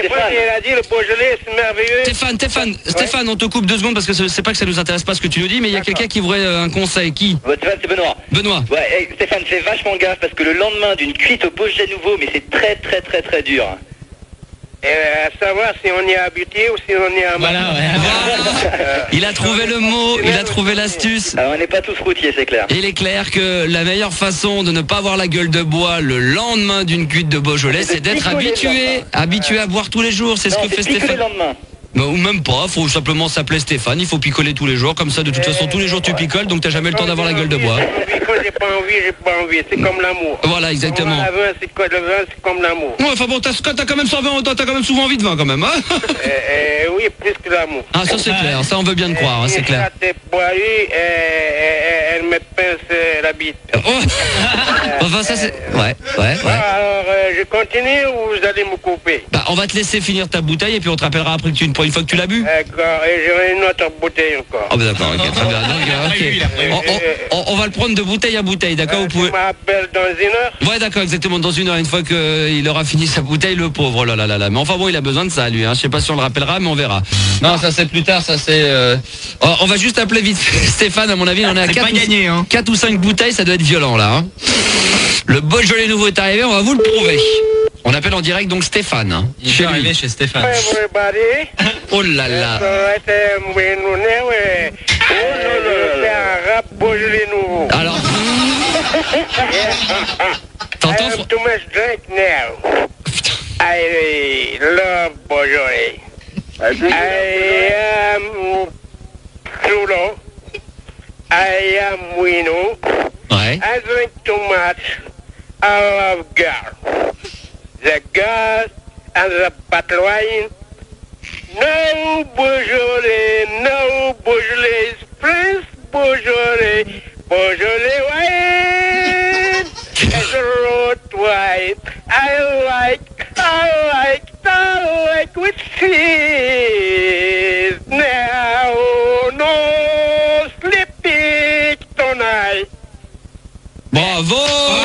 Elle a dit le Beaujolais, c'est merveilleux. Stéphane, on te coupe 2 secondes parce que c'est pas que ça nous intéresse pas ce que tu nous dis, mais il y a quelqu'un qui voudrait un conseil. Qui? Stéphane, c'est Benoît. Ouais, hey, Stéphane, fais vachement gaffe parce que le lendemain d'une cuite au Beaujolais nouveau, mais c'est très très très très dur. À savoir si on y est habitué ou si on y est à Voilà. Il a trouvé le mot, il a trouvé l'astuce. Alors, on n'est pas tous routiers, c'est clair. Il est clair que la meilleure façon de ne pas avoir la gueule de bois le lendemain d'une cuite de Beaujolais, c'est d'être habitué à boire tous les jours. C'est ce que fait Stéphane. Le lendemain. Ou même pas, faut simplement s'appeler Stéphane, il faut picoler tous les jours, comme ça de toute façon tous les jours tu picoles, donc t'as jamais le temps d'avoir la gueule de bois. Quand j'ai pas envie, c'est comme l'amour. Voilà, exactement. Le vin, c'est comme l'amour. Ouais, enfin bon, t'as quand même souvent envie de vin quand même, hein. Oui, plus que l'amour. Ah, ça c'est clair, ça on veut bien te croire, hein, c'est clair. Elle me pince la bite. Enfin ça c'est... Ouais. Alors, je continue ou vous allez me couper? Bah, on va te laisser finir ta bouteille et puis on te rappellera après une fois que tu l'as bu. D'accord, et j'aurai une autre bouteille encore. Ah bah d'accord, ok, très bien. Donc, on va le prendre de bouteille à bouteille, d'accord? Vous pouvez... Tu m'appelles dans 1 heure? Ouais, d'accord, exactement, dans 1 heure, une fois qu'il aura fini sa bouteille, le pauvre, oh là là là. Mais enfin bon, il a besoin de ça, lui, hein. Je sais pas si on le rappellera, mais on verra. Non, ça c'est plus tard, ça c'est... On va juste appeler vite Stéphane, à mon avis, on est à 4 ou 5 bouteilles, ça doit être violent, là, hein. Le Beaujolais nouveau est arrivé, on va vous le prouver. On appelle en direct donc Stéphane. Hein, il est arrivé chez Stéphane. Oh là là. Alors. T'entends? Too much drink now. I love Beaujolais. I am Trudeau. I am Wino. Ouais. I drink too much. I love girl. The girls and the bottle wine. No Beaujolais, Prince Beaujolais, Beaujolais wine. It's a road wine. I like with cheese. Now, no sleeping tonight. Bravo!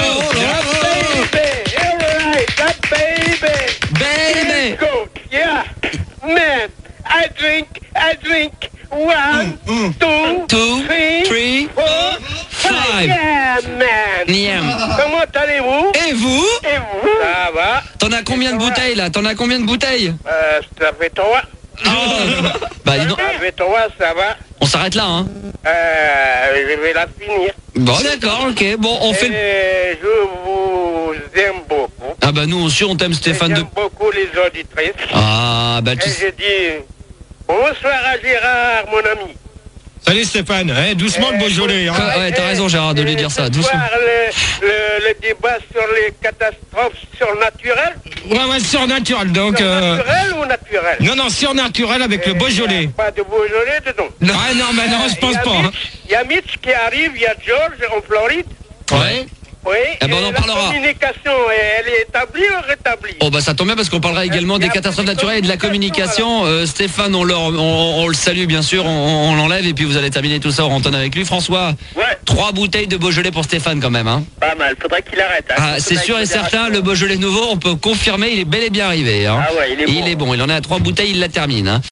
Baby! Go. Yeah. Man, I drink. 1, 2, 3, 4, 5. Yeah, man. Niam. Comment allez-vous? Et vous? Ça va. T'en as combien de bouteilles, là? Ça fait 3. Bah, dis donc. Ça fait 3, ça va. On s'arrête là, hein? Je vais la finir. Bon, d'accord, ok. Bon, on fait... Je vous aime beaucoup. Ah bah nous aussi, on t'aime, Stéphane. J'aime beaucoup les auditrices. Ah, bah tu... Et je dis bonsoir à Gérard, mon ami. Salut Stéphane, doucement le Beaujolais. Hein. Ouais, t'as raison Gérard de lui dire ça, doucement. Le débat sur les catastrophes surnaturelles. Ouais, surnaturel, donc... Surnaturel ou naturel? Non, surnaturel avec le Beaujolais. Pas de Beaujolais dedans. Non, non, je pense pas. Il y a Mitch qui arrive, il y a George en Floride. Ouais. Oui, eh ben, on en parlera. La communication, elle est établie ou rétablie? Oh bah ça tombe bien parce qu'on parlera également des catastrophes naturelles et de la communication. Stéphane, on le salue bien sûr, on l'enlève et puis vous allez terminer tout ça, on rentonne avec lui. François, ouais. 3 bouteilles de Beaujolais pour Stéphane quand même. Hein. Pas mal, faudrait qu'il arrête. Hein. Ah, c'est sûr et certain, le Beaujolais nouveau, on peut confirmer, il est bel et bien arrivé. Hein. Ah ouais, il est bon. Il en est à 3 bouteilles, il la termine. Hein.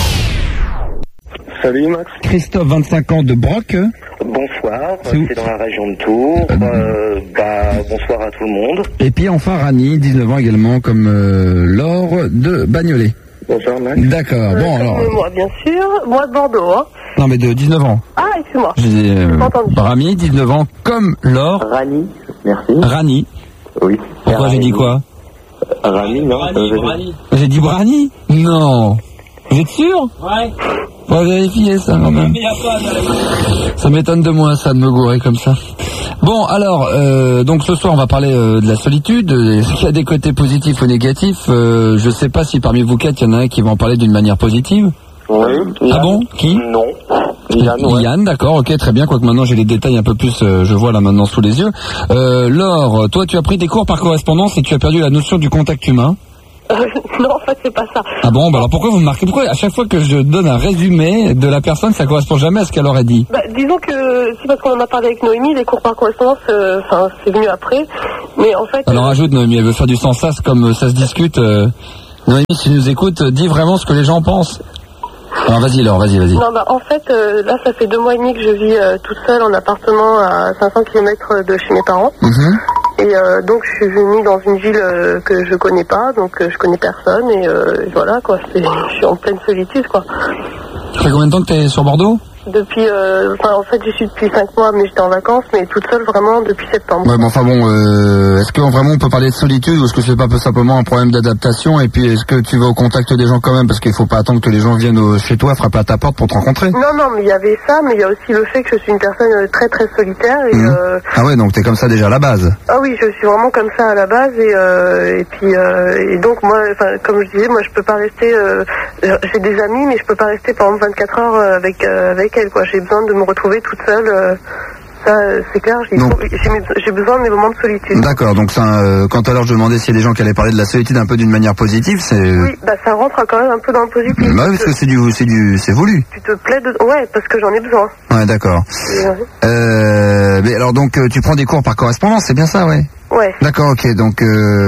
Salut Max. Christophe, 25 ans de Broc. Bonsoir, c'est dans la région de Tours. Bonsoir à tout le monde. Et puis enfin Rani, 19 ans également, comme Laure de Bagnolet. Bonsoir Max. D'accord, bon alors... Moi bien sûr, moi de Bordeaux. Hein. Non mais de 19 ans. Ah, excuse-moi. J'ai dit Rami, 19 ans, comme Laure. Rani, merci. Rani. Oui. Pourquoi Rani. J'ai dit quoi? Rani, non. J'ai dit Brani? Non. Vous êtes sûr? Ouais. On va vérifier ça quand même. Ça m'étonne de moi ça de me gourer comme ça. Bon alors donc ce soir on va parler de la solitude. Est-ce qu'il y a des côtés positifs ou négatifs? Je sais pas si parmi vous quatre il y en a un qui va en parler d'une manière positive. Oui. Ah bon? Qui? Non. Yann, ouais. Yann, d'accord, ok, très bien, quoique maintenant j'ai les détails un peu plus, je vois là maintenant sous les yeux. Laure, toi tu as pris des cours par correspondance et tu as perdu la notion du contact humain. Non, en fait, c'est pas ça. Ah bon, bah alors pourquoi vous me marquez? Pourquoi à chaque fois que je donne un résumé de la personne, ça correspond jamais à ce qu'elle aurait dit? Bah, disons que c'est parce qu'on en a parlé avec Noémie, les cours par correspondance, c'est venu après. Mais en fait... Alors ajoute Noémie, elle veut faire du sans sas comme ça se discute. Noémie, si tu nous écoutes, dis vraiment ce que les gens pensent. Alors vas-y Laure, vas-y. Non, bah en fait, là ça fait 2 mois et demi que je vis toute seule en appartement à 500 km de chez mes parents. Et donc je suis venue dans une ville que je connais pas, donc je connais personne et voilà quoi, je suis en pleine solitude quoi. Ça fait combien de temps que t'es sur Bordeaux ? Depuis, en fait j'y suis depuis 5 mois mais j'étais en vacances, mais toute seule vraiment depuis septembre. Ouais, mais enfin bon, est-ce que vraiment on peut parler de solitude ou est-ce que c'est pas simplement un problème d'adaptation et puis est-ce que tu vas au contact des gens quand même parce qu'il faut pas attendre que les gens viennent chez toi frapper à ta porte pour te rencontrer ? Non, mais il y avait ça, mais il y a aussi le fait que je suis une personne très très solitaire et Ah ouais, donc t'es comme ça déjà à la base. Ah oui, je suis vraiment comme ça à la base et puis donc moi, comme je disais, moi je peux pas rester. J'ai des amis, mais je peux pas rester pendant 24 heures avec elle quoi. J'ai besoin de me retrouver toute seule. Ça, c'est clair. J'ai besoin de mes moments de solitude. D'accord. Donc ça, quand alors je demandais s'il y a des gens qui allaient parler de la solitude un peu d'une manière positive, c'est. Oui, bah ça rentre quand même un peu dans le positif. Bah oui, parce que c'est voulu. Tu te plais de. Ouais, parce que j'en ai besoin. Ouais, d'accord. Mais alors donc tu prends des cours par correspondance, c'est bien ça, ouais. Ouais. D'accord, ok. Donc,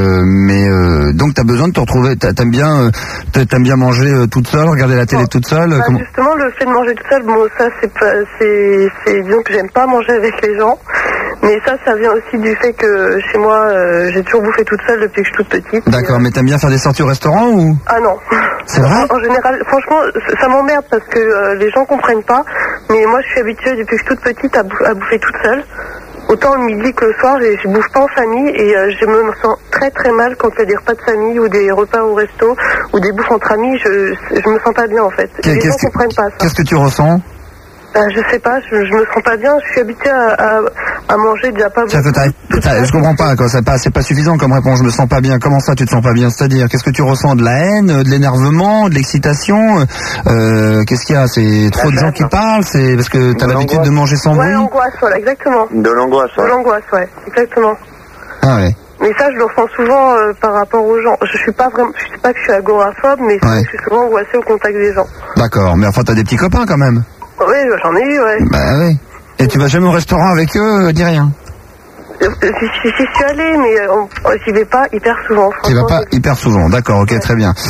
donc t'as besoin de te retrouver. T'aimes bien manger toute seule, regarder la télé toute seule. Bah, justement, le fait de manger toute seule, bon, ça c'est disons que j'aime pas manger avec les gens. Mais ça vient aussi du fait que chez moi, j'ai toujours bouffé toute seule depuis que je suis toute petite. D'accord, mais t'aimes bien faire des sorties au restaurant ou ? Ah non. C'est vrai ? En général, franchement, ça m'emmerde parce que les gens comprennent pas. Mais moi, je suis habituée depuis que je suis toute petite à bouffer toute seule. Autant le midi que le soir, je bouffe pas en famille et je me sens très très mal quand il y a des repas de famille ou des repas au resto ou des bouffes entre amis. Je me sens pas bien en fait. Les gens comprennent pas ça. Qu'est-ce que tu ressens ? Je sais pas, je me sens pas bien. Je suis habituée à manger déjà pas beaucoup. Je comprends pas, quoi. C'est pas suffisant comme réponse. Je me sens pas bien. Comment ça, tu te sens pas bien ? C'est-à-dire, qu'est-ce que tu ressens ? De la haine, de l'énervement, de l'excitation ? Qu'est-ce qu'il y a ? C'est trop de gens qui parlent ? C'est parce que t'as l'habitude de manger sans bruit ? Ouais, l'angoisse, voilà, exactement. De l'angoisse, ouais. De l'angoisse, ouais, exactement. Ah ouais. Mais ça, je le ressens souvent par rapport aux gens. Je sais pas que je suis agoraphobe, mais je suis souvent angoissée au contact des gens. D'accord, mais enfin, t'as des petits copains quand même. Oui, j'en ai eu, ouais. Bah oui. Et tu vas jamais au restaurant avec eux, dis rien. J'y suis allée, mais j'y vais pas hyper souvent. Tu vas pas hyper souvent, d'accord, ok, très bien.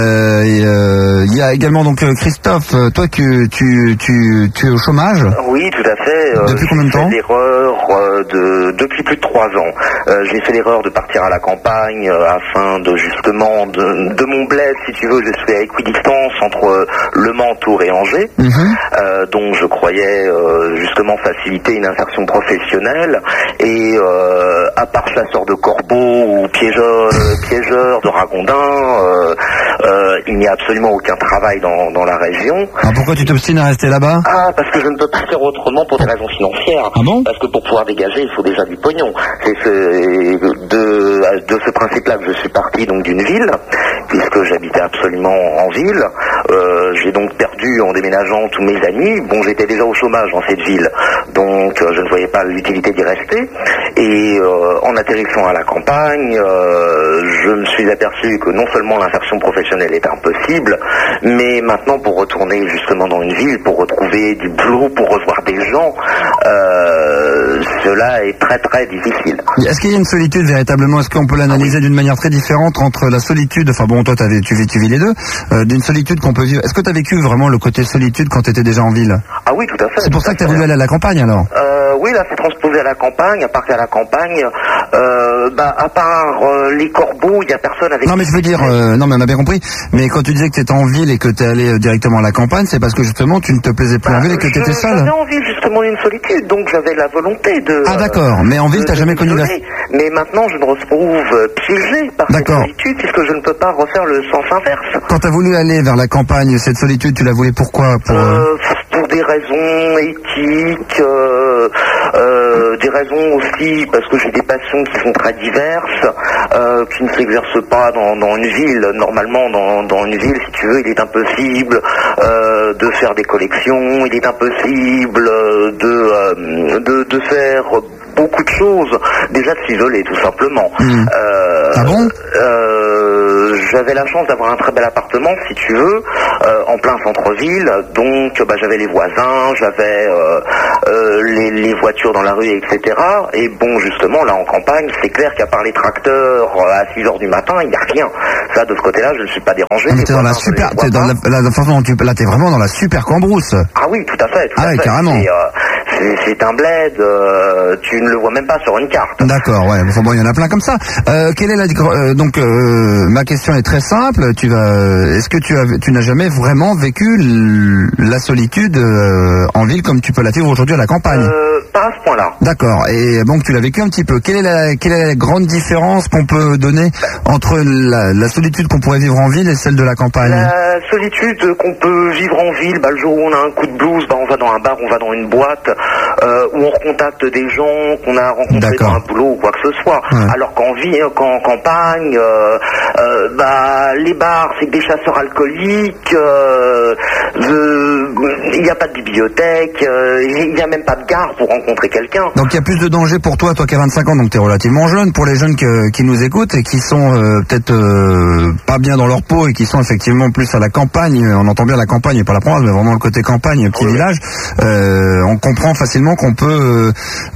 Il y a également donc Christophe, toi tu es au chômage ? Oui, tout à fait. Depuis combien de temps ? J'ai fait l'erreur depuis plus de 3 ans. J'ai fait l'erreur de partir à la campagne afin de justement de mon bled, si tu veux, je suis à équidistance entre Le Mans, Tours et Angers. Donc je croyais justement faciliter une insertion professionnelle et à part chasseur de corbeaux ou piégeur de ragondins, il n'y a absolument aucun travail dans la région. Alors pourquoi tu t'obstines à rester là-bas ? Ah, parce que je ne peux pas faire autrement pour des raisons financières. Ah bon ? Parce que pour pouvoir dégager, il faut déjà du pognon. C'est de ce principe-là que je suis parti donc d'une ville, puisque j'habitais absolument en ville. J'ai donc perdu en déménageant tous mes amis. Bon, j'étais déjà au chômage dans cette ville, donc je ne voyais pas l'utilité d'y rester. Et en atterrissant à la campagne, je me suis aperçu que non seulement l'insertion professionnelle est impossible, mais maintenant pour retourner justement dans une ville, pour retrouver du boulot, pour revoir des gens, cela est très très difficile. Est-ce qu'il y a une solitude véritablement ? Est-ce qu'on peut l'analyser d'une manière très différente entre la solitude, enfin bon, toi tu vis les deux, d'une solitude qu'on peut vivre. Est-ce que tu as vécu vraiment le côté solitude quand tu étais déjà en ville ? Ah oui, tout à fait. C'est pour ça que tu as voulu aller à la campagne alors ? Oui, là c'est transposé à la campagne, à part qu'à la campagne, à part les corbeaux, il n'y a personne avec... Non mais je veux dire, non mais on a bien compris, mais quand tu disais que tu étais en ville et que tu es allé directement à la campagne, c'est parce que justement tu ne te plaisais plus en ville et que tu étais seul. J'avais en ville justement une solitude, donc j'avais la volonté de... Ah d'accord, mais en ville tu n'as jamais connu la... Mais maintenant je me retrouve piégé par cette solitude puisque je ne peux pas refaire le sens inverse. Quand tu as voulu aller vers la campagne, cette solitude, tu la voulais pourquoi ? Pour des raisons éthiques, des raisons aussi parce que j'ai des passions qui sont très diverses, qui ne s'exercent pas dans une ville. Normalement, dans une ville, si tu veux, il est impossible de faire des collections, il est impossible de faire beaucoup de choses, déjà de s'isoler tout simplement. Ah bon ? j'avais la chance d'avoir un très bel appartement, si tu veux, en plein centre-ville. Donc, j'avais les voisins, j'avais les voitures dans la rue, etc. Et bon, justement, là en campagne, c'est clair qu'à part les tracteurs à 6h du matin, il n'y a rien. Ça, de ce côté-là, je ne suis pas dérangé. Mais t'es dans la super, t'es dans la façon dont là, t'es vraiment dans la super cambrousse. Ah oui, tout à fait. Tout à fait. Carrément. C'est un bled, tu ne le vois même pas sur une carte. D'accord, ouais. Enfin bon, il y en a plein comme ça. Quelle est ma question est très simple. Est-ce que tu n'as jamais vraiment vécu la solitude en ville comme tu peux la vivre aujourd'hui à la campagne? Pas à ce point-là. D'accord. Et donc tu l'as vécu un petit peu. Quelle est la grande différence qu'on peut donner entre la solitude qu'on pourrait vivre en ville et celle de la campagne? La solitude qu'on peut vivre en ville, le jour où on a un coup de blues, on va dans un bar, on va dans une boîte, où on recontacte des gens qu'on a rencontrés dans un boulot ou quoi que ce soit. Ouais. Alors qu'en campagne, les bars, c'est que des chasseurs alcooliques, il n'y a pas de bibliothèque, il n'y a même pas de gare pour rencontrer quelqu'un. Donc il y a plus de danger pour toi qui as 25 ans, donc tu es relativement jeune, pour les jeunes qui nous écoutent et qui sont peut-être pas bien dans leur peau et qui sont effectivement plus à la campagne. On entend bien la campagne et pas la province, mais vraiment le côté campagne, petit village. On comprend facilement qu'on peut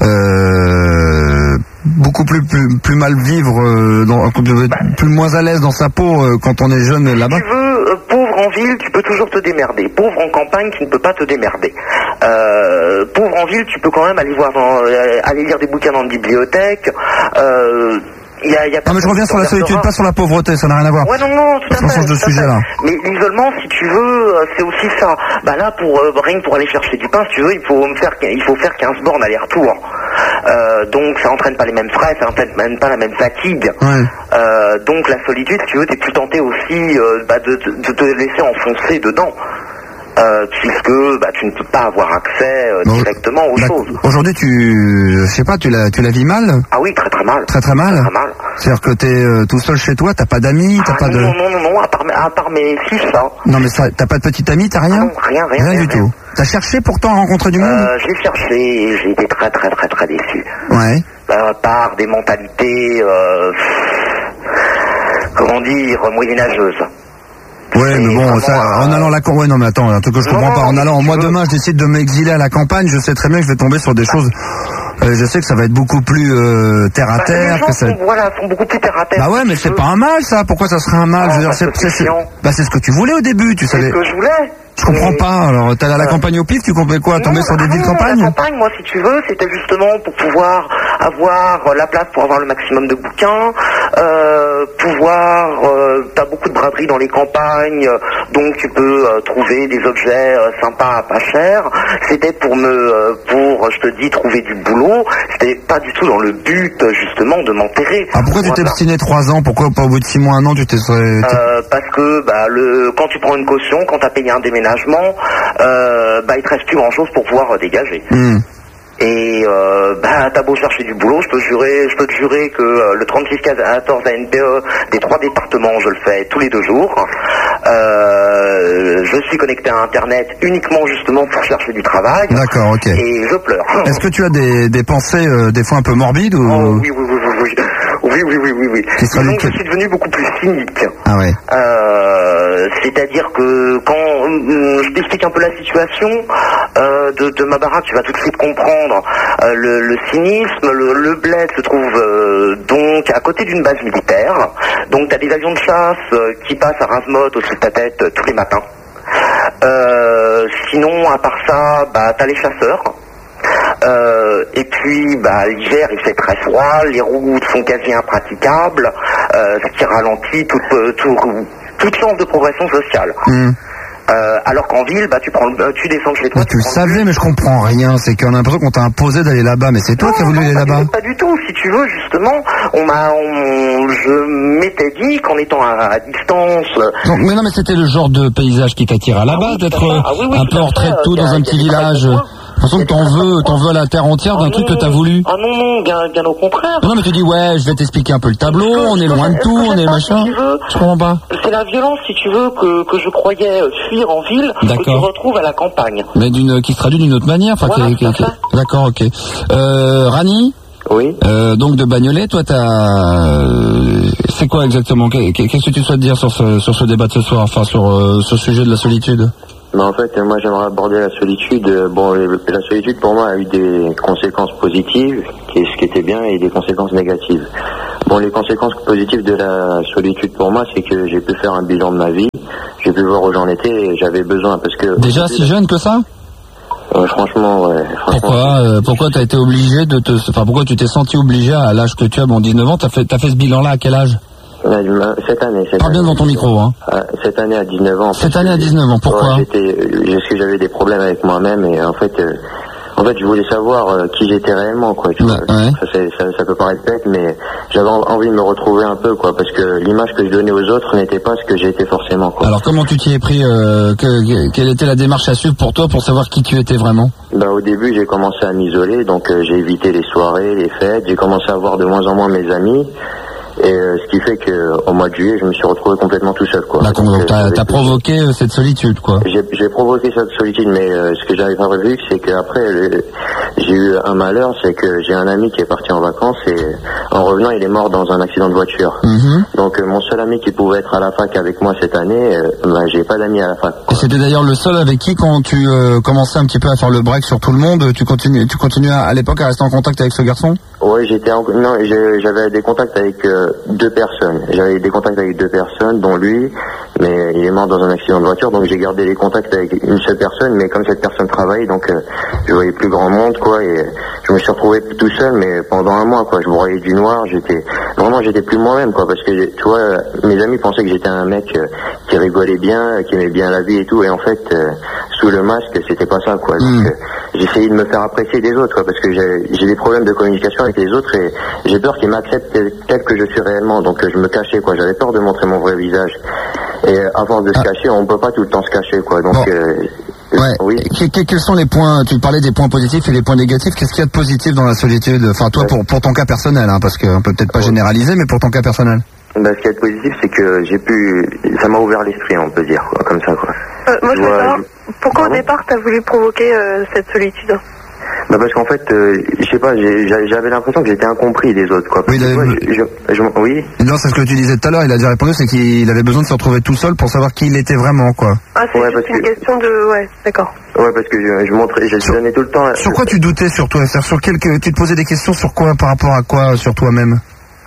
beaucoup plus mal vivre, plus moins à l'aise dans sa peau quand on est jeune là-bas. Si tu veux, pauvre en ville, tu peux toujours te démerder. Pauvre en campagne, tu ne peux pas te démerder. Pauvre en ville, tu peux quand même aller lire des bouquins dans une bibliothèque. Non mais je reviens sur la solitude, pas sur la pauvreté, ça n'a rien à voir. Ouais, non, tout à fait. On change de sujet là. Mais l'isolement, si tu veux, c'est aussi ça. Là, rien que pour aller chercher du pain, si tu veux, il faut faire 15 bornes aller-retour. Donc ça entraîne pas les mêmes frais, ça entraîne même pas la même fatigue. Ouais. Donc la solitude, si tu veux, t'es plus tenté aussi de te laisser enfoncer dedans. Puisque tu ne peux pas avoir accès directement aux choses. Aujourd'hui, je sais pas, tu la vis mal? Ah oui, très très mal. Très très mal. Très mal. C'est-à-dire que t'es tout seul chez toi, t'as pas d'amis, t'as pas de. Non, à part mes fils, ça. Non mais ça, t'as pas de petite amie, t'as rien? Non, rien du tout. T'as cherché pourtant à rencontrer du monde? J'ai cherché et j'ai été très très très très déçu. Ouais. Par des mentalités, moyenâgeuses. Ouais, mais bon, en allant à la campagne, non mais attends, un truc que je comprends pas, moi demain je décide de m'exiler à la campagne, je sais très bien que je vais tomber sur des choses, je sais que ça va être beaucoup plus terre à terre. Les gens sont beaucoup plus terre à terre. Bah ouais, mais c'est pas un mal ça, pourquoi ça serait un mal? Je veux dire, c'est ce que tu voulais au début, tu savais. C'est ce que je voulais. Je comprends pas, alors t'es allé à la campagne au pif, tu comptais quoi, tomber sur des villes campagnes? La campagne, moi si tu veux, c'était justement pour pouvoir avoir la place pour avoir le maximum de bouquins, t'as beaucoup de braderie dans les campagnes, donc tu peux trouver des objets sympas à pas cher. C'était pour je te dis, trouver du boulot, c'était pas du tout dans le but justement de m'enterrer. Ah pourquoi tu t'es obstiné 3 ans, pourquoi pas au bout de 6 mois, 1 an tu t'es... Parce que quand tu prends une caution, quand t'as payé un déménagement, il te reste plus grand chose pour pouvoir dégager. Et t'as beau chercher du boulot, je peux te jurer que le 3614 ANPE des 3 départements, je le fais tous les 2 jours. Je suis connecté à Internet uniquement justement pour chercher du travail. D'accord, ok. Et je pleure. Est-ce que tu as des pensées des fois un peu morbides ou... Oh, oui. Et donc je suis devenu beaucoup plus cynique. Ah ouais. C'est-à-dire que quand je t'explique un peu la situation de ma baraque, tu vas tout de suite comprendre le cynisme. Le bled se trouve donc à côté d'une base militaire. Donc t'as des avions de chasse qui passent à Razmot au-dessus de ta tête tous les matins. Sinon, à part ça, t'as les chasseurs. Et puis l'hiver il fait très froid, les routes sont quasi impraticables, ce qui ralentit toute chance de progression sociale. Alors qu'en ville, tu descends chez toi. Mais tu le savais, mais je comprends rien. C'est qu'on a l'impression qu'on t'a imposé d'aller là-bas, mais c'est toi qui as voulu aller là-bas. Pas du tout. Si tu veux, justement, je m'étais dit qu'en étant à distance. Donc, mais non, mais c'était le genre de paysage qui t'attirait là-bas, d'être un peu en retrait de tout dans un petit village. De toute façon, que t'en veux à la terre entière d'un truc que t'as voulu. Ah non, bien au contraire. Non, mais tu dis, ouais, je vais t'expliquer un peu le tableau, on est loin de tout, on est machin. Je comprends pas. C'est la violence, si tu veux, que je croyais fuir en ville, que tu retrouves à la campagne. Mais qui se traduit d'une autre manière, enfin, voilà, D'accord, ok. Rani? Oui. Donc de Bagnolet, toi c'est quoi exactement? Qu'est-ce que tu souhaites dire sur ce débat de ce soir, enfin sur ce sujet de la solitude? En fait, moi j'aimerais aborder la solitude. La solitude pour moi a eu des conséquences positives, ce qui était bien, et des conséquences négatives. Les conséquences positives de la solitude pour moi, c'est que j'ai pu faire un bilan de ma vie, j'ai pu voir où j'en étais, et j'avais besoin, parce que... Déjà si jeune que ça? Franchement, ouais. Pourquoi t'as été obligé pourquoi tu t'es senti obligé à l'âge que tu as, 19 ans, t'as fait ce bilan-là à quel âge? Cette année. Parle bien devant ton micro, hein. Cette année à 19 ans. Cette année à 19 ans, pourquoi? Parce que j'avais des problèmes avec moi-même, et en fait, je voulais savoir qui j'étais réellement, quoi. Tu vois. Ouais. Ça peut paraître bête, mais j'avais envie de me retrouver un peu, quoi, parce que l'image que je donnais aux autres n'était pas ce que j'étais forcément, quoi. Alors comment tu t'y es pris, quelle était la démarche à suivre pour toi pour savoir qui tu étais vraiment? Au début, j'ai commencé à m'isoler, donc j'ai évité les soirées, les fêtes, j'ai commencé à voir de moins en moins mes amis. Et ce qui fait que au mois de juillet, je me suis retrouvé complètement tout seul, quoi. Donc t'as provoqué cette solitude, quoi. J'ai provoqué cette solitude, mais ce que j'avais pas revu, c'est qu'après j'ai eu un malheur, c'est que j'ai un ami qui est parti en vacances, et en revenant, il est mort dans un accident de voiture. Donc mon seul ami qui pouvait être à la fac avec moi cette année, j'ai pas d'amis à la fac, quoi. Et c'était d'ailleurs le seul avec qui, quand tu commençais un petit peu à faire le break sur tout le monde, tu continuais à l'époque à rester en contact avec ce garçon? Oui, j'avais des contacts avec deux personnes. J'avais des contacts avec deux personnes, dont lui, mais il est mort dans un accident de voiture, donc j'ai gardé les contacts avec une seule personne, mais comme cette personne travaille, donc je voyais plus grand monde, quoi, et je me suis retrouvé tout seul, mais pendant un mois, quoi. Je voyais du noir, j'étais plus moi-même, quoi, parce que, tu vois, mes amis pensaient que j'étais un mec qui rigolait bien, qui aimait bien la vie et tout, et en fait, sous le masque, c'était pas ça, quoi. Donc j'essayais de me faire apprécier des autres, quoi, parce que j'ai des problèmes de communication avec les autres, et j'ai peur qu'ils m'acceptent tel que je suis réellement, donc je me cachais, quoi. J'avais peur de montrer mon vrai visage, et à force de se cacher, on peut pas tout le temps se cacher, quoi. Donc oui. Quels sont les points? Tu parlais des points positifs et des points négatifs. Qu'est-ce qu'il y a de positif dans la solitude? Enfin, toi, pour ton cas personnel, hein, parce qu'on peut peut-être pas généraliser, mais pour ton cas personnel. Ce qu'il y a de positif, c'est que ça m'a ouvert l'esprit, on peut dire, quoi, comme ça, quoi. Moi, je veux savoir, pourquoi au départ t'as voulu provoquer cette solitude? Parce qu'en fait, je sais pas, j'avais l'impression que j'étais incompris des autres, quoi. Oui, oui. Non, c'est ce que tu disais tout à l'heure, il a déjà répondu, c'est qu'il avait besoin de se retrouver tout seul pour savoir qui il était vraiment, quoi. Ah, c'est juste une question de... Ouais, d'accord. Ouais, parce que je donnais tout le temps... Sur quoi tu doutais sur toi? Tu te posais des questions sur quoi, par rapport à quoi, sur toi-même?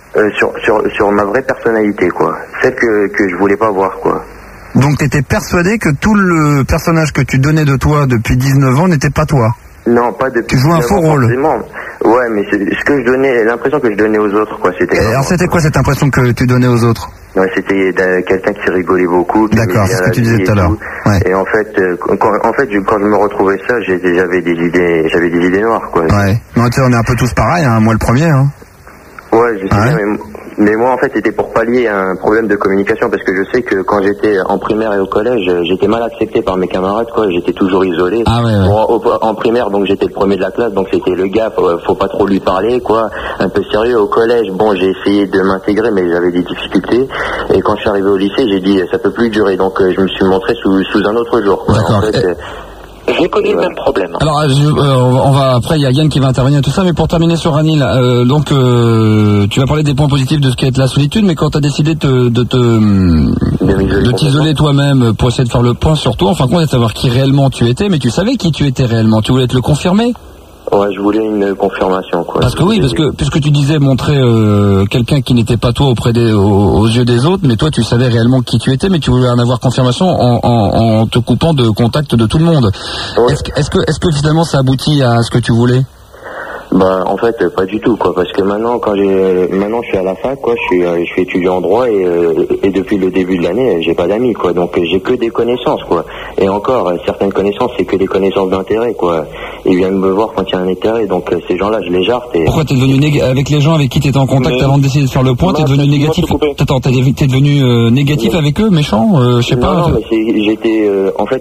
Sur ma vraie personnalité, quoi. Celle que je voulais pas voir, quoi. Donc t'étais persuadé que tout le personnage que tu donnais de toi depuis 19 ans n'était pas toi? Non, pas depuis. Tu jouais un faux rôle. Ouais, mais c'est ce que je donnais, l'impression que je donnais aux autres, quoi. Alors c'était quoi cette impression que tu donnais aux autres? Ouais, c'était quelqu'un qui rigolait beaucoup. D'accord, c'est ce que tu disais tout à l'heure. Ouais. Et en fait, quand je me retrouvais ça, j'avais des idées noires, quoi. Ouais. Non, tu sais, on est un peu tous pareils, hein. Moi le premier, hein. Ouais, je sais bien, mais moi, en fait, c'était pour pallier un problème de communication, parce que je sais que quand j'étais en primaire et au collège, j'étais mal accepté par mes camarades, quoi. J'étais toujours isolé. Ah ouais. En primaire, donc j'étais le premier de la classe, donc c'était le gars, faut pas trop lui parler, quoi. Un peu sérieux. Au collège, j'ai essayé de m'intégrer, mais j'avais des difficultés. Et quand je suis arrivé au lycée, j'ai dit, ça peut plus durer, donc je me suis montré sous un autre jour, quoi. D'accord. En fait, j'ai connu le même problème. Alors, on va après, il y a Yann qui va intervenir tout ça, mais pour terminer sur Anil, donc tu vas parler des points positifs de ce qu'est la solitude, mais quand tu as décidé de t'isoler toi-même pour essayer de faire le point sur toi, en fin de compte, de savoir qui réellement tu étais, mais tu savais qui tu étais réellement, tu voulais te le confirmer? Ouais, je voulais une confirmation, quoi. Parce que puisque tu disais montrer quelqu'un qui n'était pas toi aux yeux des autres, mais toi tu savais réellement qui tu étais, mais tu voulais en avoir confirmation en te coupant de contact de tout le monde. Ouais. Est-ce que finalement ça aboutit à ce que tu voulais? En fait, pas du tout, quoi, parce que maintenant je suis à la fac, quoi, je suis étudiant en droit, et depuis le début de l'année, j'ai pas d'amis, quoi, donc j'ai que des connaissances, quoi. Et encore, certaines connaissances, c'est que des connaissances d'intérêt, quoi. Ils viennent me voir quand il y a un intérêt, donc ces gens-là, je les jarte. Pourquoi t'es devenu avec les gens avec qui t'étais en contact avant de décider de faire le point, t'es devenu négatif? Attends, t'es devenu négatif avec eux, méchant, je sais pas. Non, mais j'étais, en fait,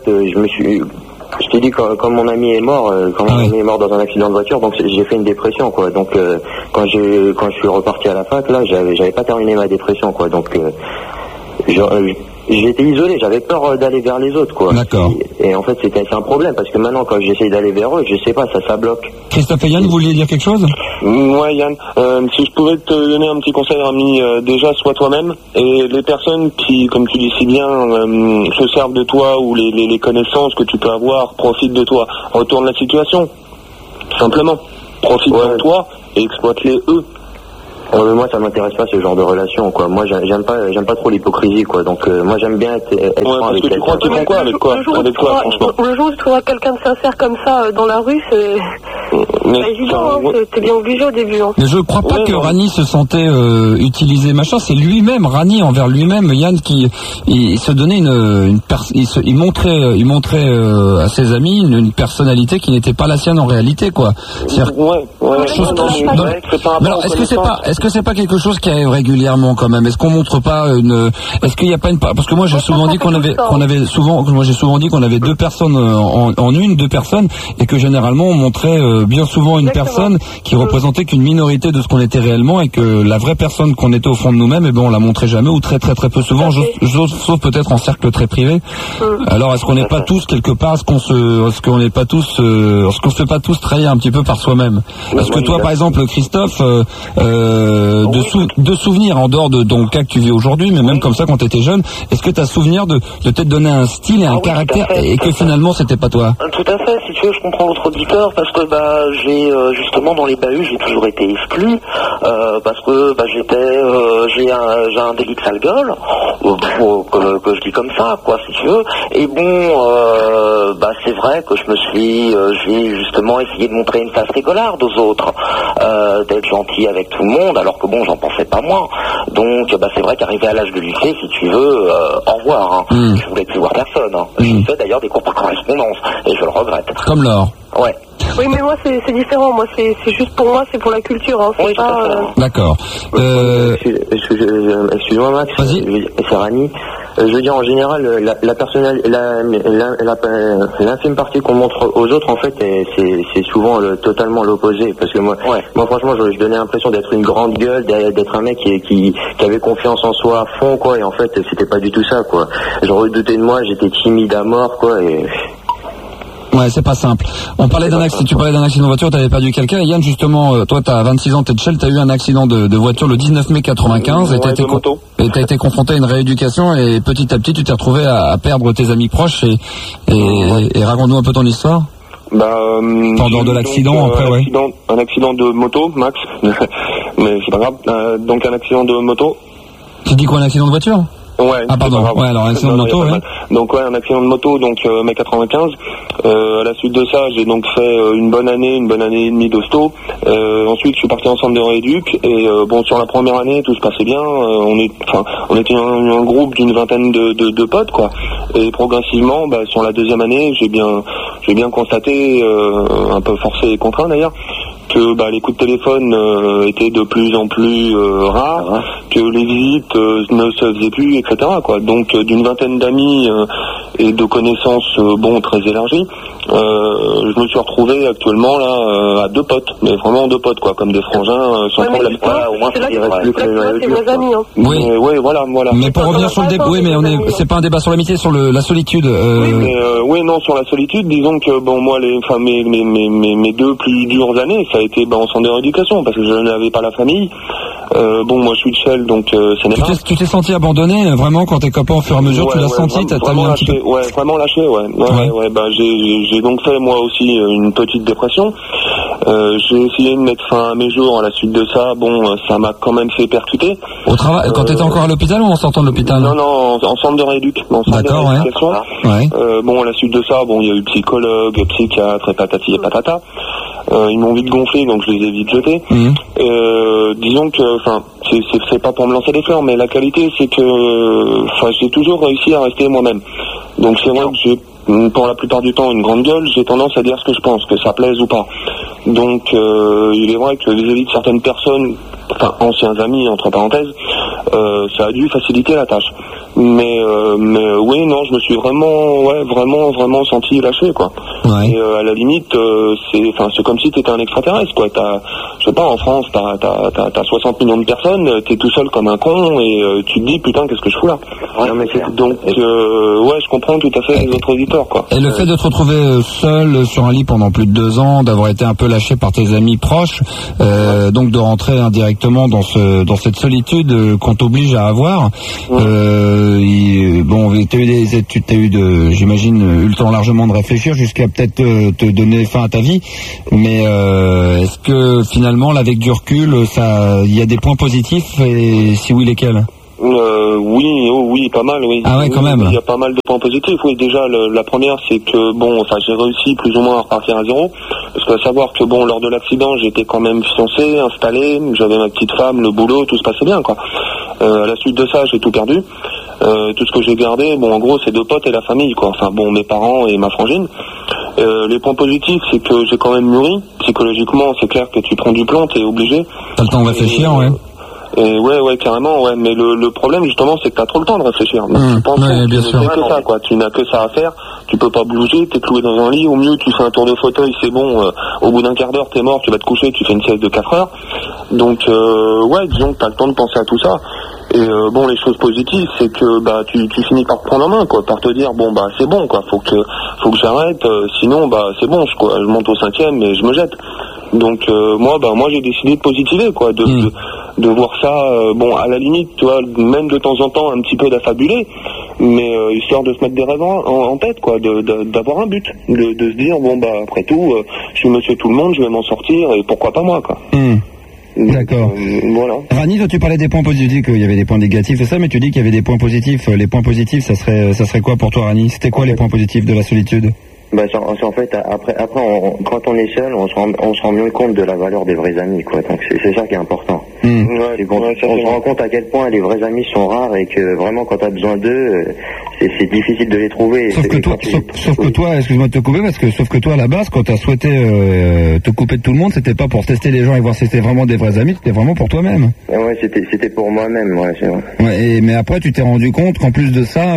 je t'ai dit quand mon ami est mort, ami est mort dans un accident de voiture, donc j'ai fait une dépression, quoi. Donc quand je suis reparti à la fac, là, j'avais pas terminé ma dépression, quoi. Donc j'étais isolé, j'avais peur d'aller vers les autres, quoi. D'accord. Et en fait, c'est un problème, parce que maintenant, quand j'essaye d'aller vers eux, je sais pas, ça bloque. Christophe et Yann, vous vouliez dire quelque chose? Ouais, Yann, si je pouvais te donner un petit conseil, Rami, déjà, sois toi-même, et les personnes qui, comme tu dis si bien, se servent de toi, ou les connaissances que tu peux avoir, profitent de toi, retourne la situation, simplement. Profite de toi, et exploite-les eux. Ouais, mais moi ça m'intéresse pas ce genre de relation, quoi. Moi j'aime pas trop l'hypocrisie, quoi. Donc moi j'aime bien être franc avec quelqu'un. Tu crois qu'ils font quoi avec quoi? Avec quoi, franchement? Le jour où tu trouveras quelqu'un de sincère comme ça dans la rue, c'est pas évident, hein. T'es bien obligé au début. Hein. Mais je crois pas que Rani se sentait utilisé, machin. C'est lui-même, Rani envers lui-même, Yann, qui il se donnait il montrait à ses amis une personnalité qui n'était pas la sienne en réalité, quoi. Est-ce que c'est pas quelque chose qui arrive régulièrement quand même? Est-ce qu'on montre pas est-ce qu'il y a pas parce que moi j'ai souvent dit qu'on avait deux personnes deux personnes, et que généralement on montrait bien souvent une personne qui représentait qu'une minorité de ce qu'on était réellement, et que la vraie personne qu'on était au fond de nous-mêmes, on la montrait jamais, ou très très très peu souvent, sauf peut-être en cercle très privé. Alors est-ce qu'on n'est pas tous quelque part, est-ce qu'on se fait pas tous trahir un petit peu par soi-même? Est-ce que toi par exemple Christophe, de souvenirs en dehors de le cas que tu vis aujourd'hui, mais même comme ça quand tu étais jeune, est-ce que tu as souvenir de t'être donné un style et un caractère, et que finalement c'était pas toi? Tout à fait, si tu veux, je comprends votre auditeur, parce que j'ai justement dans les bahuts j'ai toujours été exclu, parce que j'ai un délit de sale gueule, que je dis comme ça, quoi, si tu veux. Et bon, c'est vrai que j'ai justement essayé de montrer une face rigolarde aux autres, d'être gentil avec tout le monde, alors que bon, j'en pensais pas moins. Donc c'est vrai qu'arrivé à l'âge de lycée, si tu veux, au revoir, hein. Je voulais plus voir personne, hein. J'ai fait d'ailleurs des cours par correspondance, et je le regrette. Comme Laure. Ouais. Oui, mais moi c'est différent. Moi c'est juste pour moi, c'est pour la culture, hein. C'est pas. D'accord. Excuse-moi Max. Vas-y. C'est Rani. Je veux dire, en général, l'infime partie qu'on montre aux autres, en fait, c'est souvent totalement l'opposé. Parce que moi franchement, je donnais l'impression d'être une grande gueule, d'être un mec qui avait confiance en soi à fond, quoi. Et en fait, c'était pas du tout ça, quoi. Je redoutais de moi, j'étais timide à mort, quoi. Et ouais, c'est pas simple. Tu parlais d'un accident de voiture, t'avais perdu quelqu'un. Et Yann, justement, toi, t'as 26 ans, t'es de Chelles, t'as eu un accident de voiture le 19 mai 95, et t'as été confronté à une rééducation, et petit à petit, tu t'es retrouvé à perdre tes amis proches, et raconte-nous un peu ton histoire. Pendant de l'accident, après, un accident de moto, Max. Mais c'est pas grave. Donc un accident de moto. Tu dis quoi, un accident de voiture? Ouais. Ah pardon. Ouais, alors un accident de moto, ouais. Donc un accident de moto, donc mai 95. À la suite de ça, j'ai donc fait une bonne année et demie d'hosto. Ensuite, je suis parti en centre de rééduc, et sur la première année, tout se passait bien. On était un groupe d'une vingtaine de potes, quoi. Et progressivement, sur la deuxième année, j'ai bien constaté, un peu forcé et contraint d'ailleurs, que les coups de téléphone étaient de plus en plus rares, que les visites ne se faisaient plus, etc., quoi. Donc d'une vingtaine d'amis et de connaissances très élargies, je me suis retrouvé actuellement là à deux potes, mais vraiment deux potes, quoi, comme des frangins sans problème. Au moins c'est vos amis, hein. Oui, voilà. Mais pour revenir sur le débat, c'est pas un débat sur l'amitié, sur la solitude. Non, sur la solitude, disons que moi mes deux plus dures années, ça a été en centre de rééducation, parce que je n'avais pas la famille. Moi je suis seul, donc c'est négatif. Tu t'es senti abandonné vraiment quand tes copains au fur et à mesure, tu l'as senti, t'as mis un petit peu. Ouais, vraiment lâché, j'ai donc fait moi aussi une petite dépression. J'ai essayé de mettre fin à mes jours. À la suite de ça, ça m'a quand même fait percuter. Au travail, quand t'étais encore à l'hôpital ou en sortant de l'hôpital? Non, en centre de rééduc. D'accord, ouais. À la suite de ça, il y a eu psychologue, psychiatre et patati et patata. Ils m'ont vite gonflé, donc je les ai vite jetés. Disons que, c'est pas pour me lancer des fleurs, mais la qualité, c'est que, j'ai toujours réussi à rester moi-même. Donc c'est vrai que j'ai, pour la plupart du temps, une grande gueule. J'ai tendance à dire ce que je pense, que ça plaise ou pas. Donc il est vrai que vis-à-vis de certaines personnes, anciens amis entre parenthèses, ça a dû faciliter la tâche. Mais oui, non, je me suis vraiment senti lâché, quoi. Et à la limite, c'est comme si t'étais un extraterrestre, quoi. Je sais pas, en France, t'as 60 millions de personnes, t'es tout seul comme un con, et tu te dis, putain, qu'est-ce que je fous là? Donc, ouais, je comprends tout à fait les autres auditeurs, quoi. Et le fait de te retrouver seul sur un lit pendant plus de 2 ans, d'avoir été un peu lâché par tes amis proches, donc de rentrer indirectement dans cette solitude qu'on t'oblige à avoir. Bon, j'imagine, eu le temps largement de réfléchir jusqu'à peut-être te donner fin à ta vie. Mais est-ce que finalement, là, avec du recul, il y a des points positifs, et si oui, lesquels? Oui, pas mal, oui. Ah ouais, quand même. Il y a pas mal de points positifs. Oui, déjà, la première, c'est que, j'ai réussi plus ou moins à repartir à zéro. Parce que, à savoir que, lors de l'accident, j'étais quand même fiancé, installé, j'avais ma petite femme, le boulot, tout se passait bien, quoi. À la suite de ça, j'ai tout perdu. Tout ce que j'ai gardé, en gros, c'est 2 potes et la famille, quoi. Enfin, mes parents et ma frangine. Les points positifs, c'est que j'ai quand même mûri. Psychologiquement, c'est clair que tu prends du plomb, t'es obligé. T'as le temps de réfléchir, ouais. Et ouais, carrément, ouais. Mais le problème, justement, c'est que t'as trop le temps de réfléchir. Tu penses bien sûr. que ça, quoi. Tu n'as que ça à faire. Tu peux pas bouger, t'es cloué dans un lit. Au mieux, tu fais un tour de fauteuil, c'est bon. Au bout d'un quart d'heure, t'es mort, tu vas te coucher, tu fais une sieste de 4 heures. Donc, ouais, disons que t'as le temps de penser à tout ça. Et les choses positives, c'est que tu finis par te prendre en main, quoi, par te dire c'est bon, quoi. Faut que j'arrête. Sinon, c'est bon. Je monte au 5e et je me jette. Donc moi j'ai décidé de positiver, quoi, de voir ça, à la limite, tu vois, même de temps en temps un petit peu d'affabuler, mais histoire de se mettre des rêves en tête, quoi, d'avoir un but, de se dire après tout, je suis monsieur tout le monde, je vais m'en sortir, et pourquoi pas moi, quoi. D'accord. Voilà. Rani, toi tu parlais des points positifs, qu'il y avait des points négatifs et ça, mais tu dis qu'il y avait des points positifs. Les points positifs, ça serait quoi pour toi, Rani? C'était quoi les points positifs de la solitude? En fait, après quand on est seul, on se rend mieux compte de la valeur des vrais amis, quoi. Donc c'est ça qui est important. On se rend compte à quel point les vrais amis sont rares et que vraiment quand t'as besoin d'eux, c'est difficile de les trouver. Sauf que toi, excuse-moi de te couper, sauf que toi à la base, quand t'as souhaité te couper de tout le monde, c'était pas pour tester les gens et voir si c'était vraiment des vrais amis, c'était vraiment pour toi-même. Ouais, c'était pour moi-même, ouais, c'est vrai. Ouais, mais après tu t'es rendu compte qu'en plus de ça.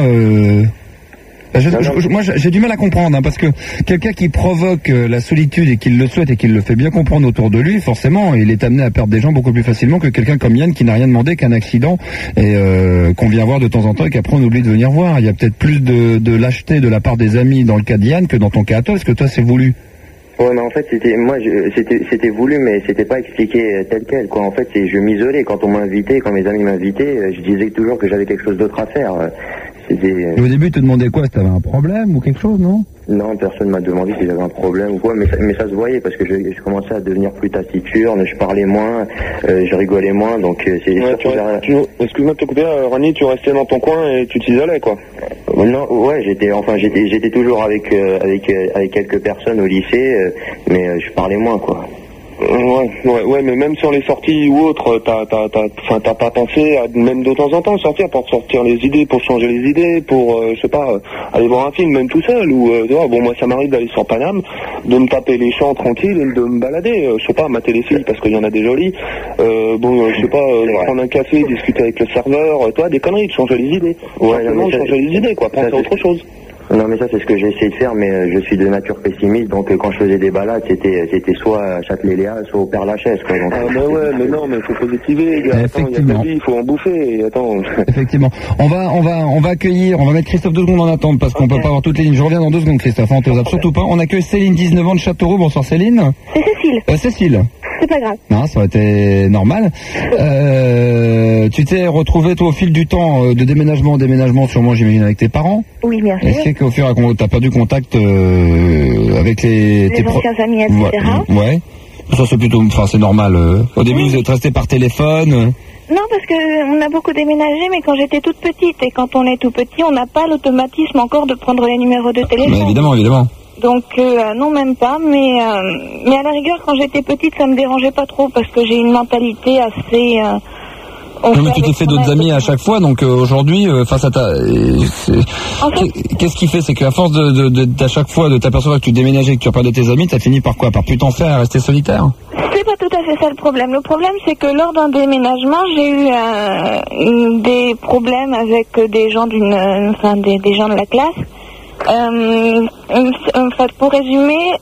Moi j'ai du mal à comprendre, parce que quelqu'un qui provoque la solitude et qui le souhaite et qui le fait bien comprendre autour de lui, forcément il est amené à perdre des gens beaucoup plus facilement que quelqu'un comme Yann qui n'a rien demandé qu'un accident et qu'on vient voir de temps en temps et qu'après on oublie de venir voir. Il y a peut-être plus de lâcheté de la part des amis dans le cas de Yann que dans ton cas à toi. Est-ce que toi c'est voulu? Ouais, mais en fait c'était voulu, mais c'était pas expliqué tel quel, quoi. En fait je m'isolais quand on m'invitait, quand mes amis m'invitaient, je disais toujours que j'avais quelque chose d'autre à faire. Et au début, tu te demandais quoi? Si t'avais un problème ou quelque chose, non? Non, personne m'a demandé si j'avais un problème ou quoi, mais ça se voyait parce que je commençais à devenir plus taciturne, je parlais moins, je rigolais moins, donc c'est... Excuse-moi de te couper, Rani, tu restais dans ton coin et tu t'isolais, quoi. Non, ouais, j'étais toujours avec quelques personnes au lycée, mais je parlais moins, quoi. Ouais, mais même sur les sorties ou autres, t'as pas pensé à même de temps en temps sortir pour sortir les idées, pour changer les idées, pour je sais pas, aller voir un film même tout seul ou moi ça m'arrive d'aller sur Paname, de me taper les champs tranquille et de me balader, je sais pas, mater les filles parce qu'il y en a des jolies, je sais pas, prendre un café, discuter avec le serveur, des conneries, de changer les idées. Ouais, changer les idées, quoi, penser à autre chose. Non, mais ça c'est ce que j'ai essayé de faire, mais je suis de nature pessimiste, donc quand je faisais des balades, c'était soit à Châtelet-Léal, soit au Père-Lachaise, quoi. Donc, mais faut positiver, gars. Attends, il y a de la vie, il faut en bouffer, attends. Effectivement. On va accueillir, on va mettre Christophe 2 secondes en attente, parce qu'on peut pas avoir toutes les lignes. Je reviens dans 2 secondes, Christophe, on te zappe surtout pas. On accueille Céline, 19 ans de Châteauroux. Bonsoir Céline. C'est Cécile. Cécile. C'est pas grave. Non, ça aurait été normal. Tu t'es retrouvé, toi, au fil du temps, de déménagement en déménagement, sûrement, j'imagine, avec tes parents? Oui, bien sûr. Est-ce qu'au fur et à mesure, t'as perdu contact avec tes anciens amis, etc. Ouais. Ça, c'est plutôt, c'est normal. Au début, vous êtes resté par téléphone. Non, parce que on a beaucoup déménagé, mais quand j'étais toute petite. Et quand on est tout petit, on n'a pas l'automatisme encore de prendre les numéros de téléphone. Mais évidemment. Donc, non, même pas. Mais à la rigueur, quand j'étais petite, ça me dérangeait pas trop, parce que j'ai une mentalité assez... Non, mais tu t'es fait d'autres amis à chaque fois, donc aujourd'hui, face à ta... Qu'est-ce qui fait? C'est qu'à force d'à chaque fois de t'apercevoir que tu déménageais, que tu perdais tes amis, t'as fini par quoi? Par plus t'en faire et rester solitaire? C'est pas tout à fait ça le problème. Le problème, c'est que lors d'un déménagement, j'ai eu des problèmes avec des gens des gens de la classe. En fait, pour résumer,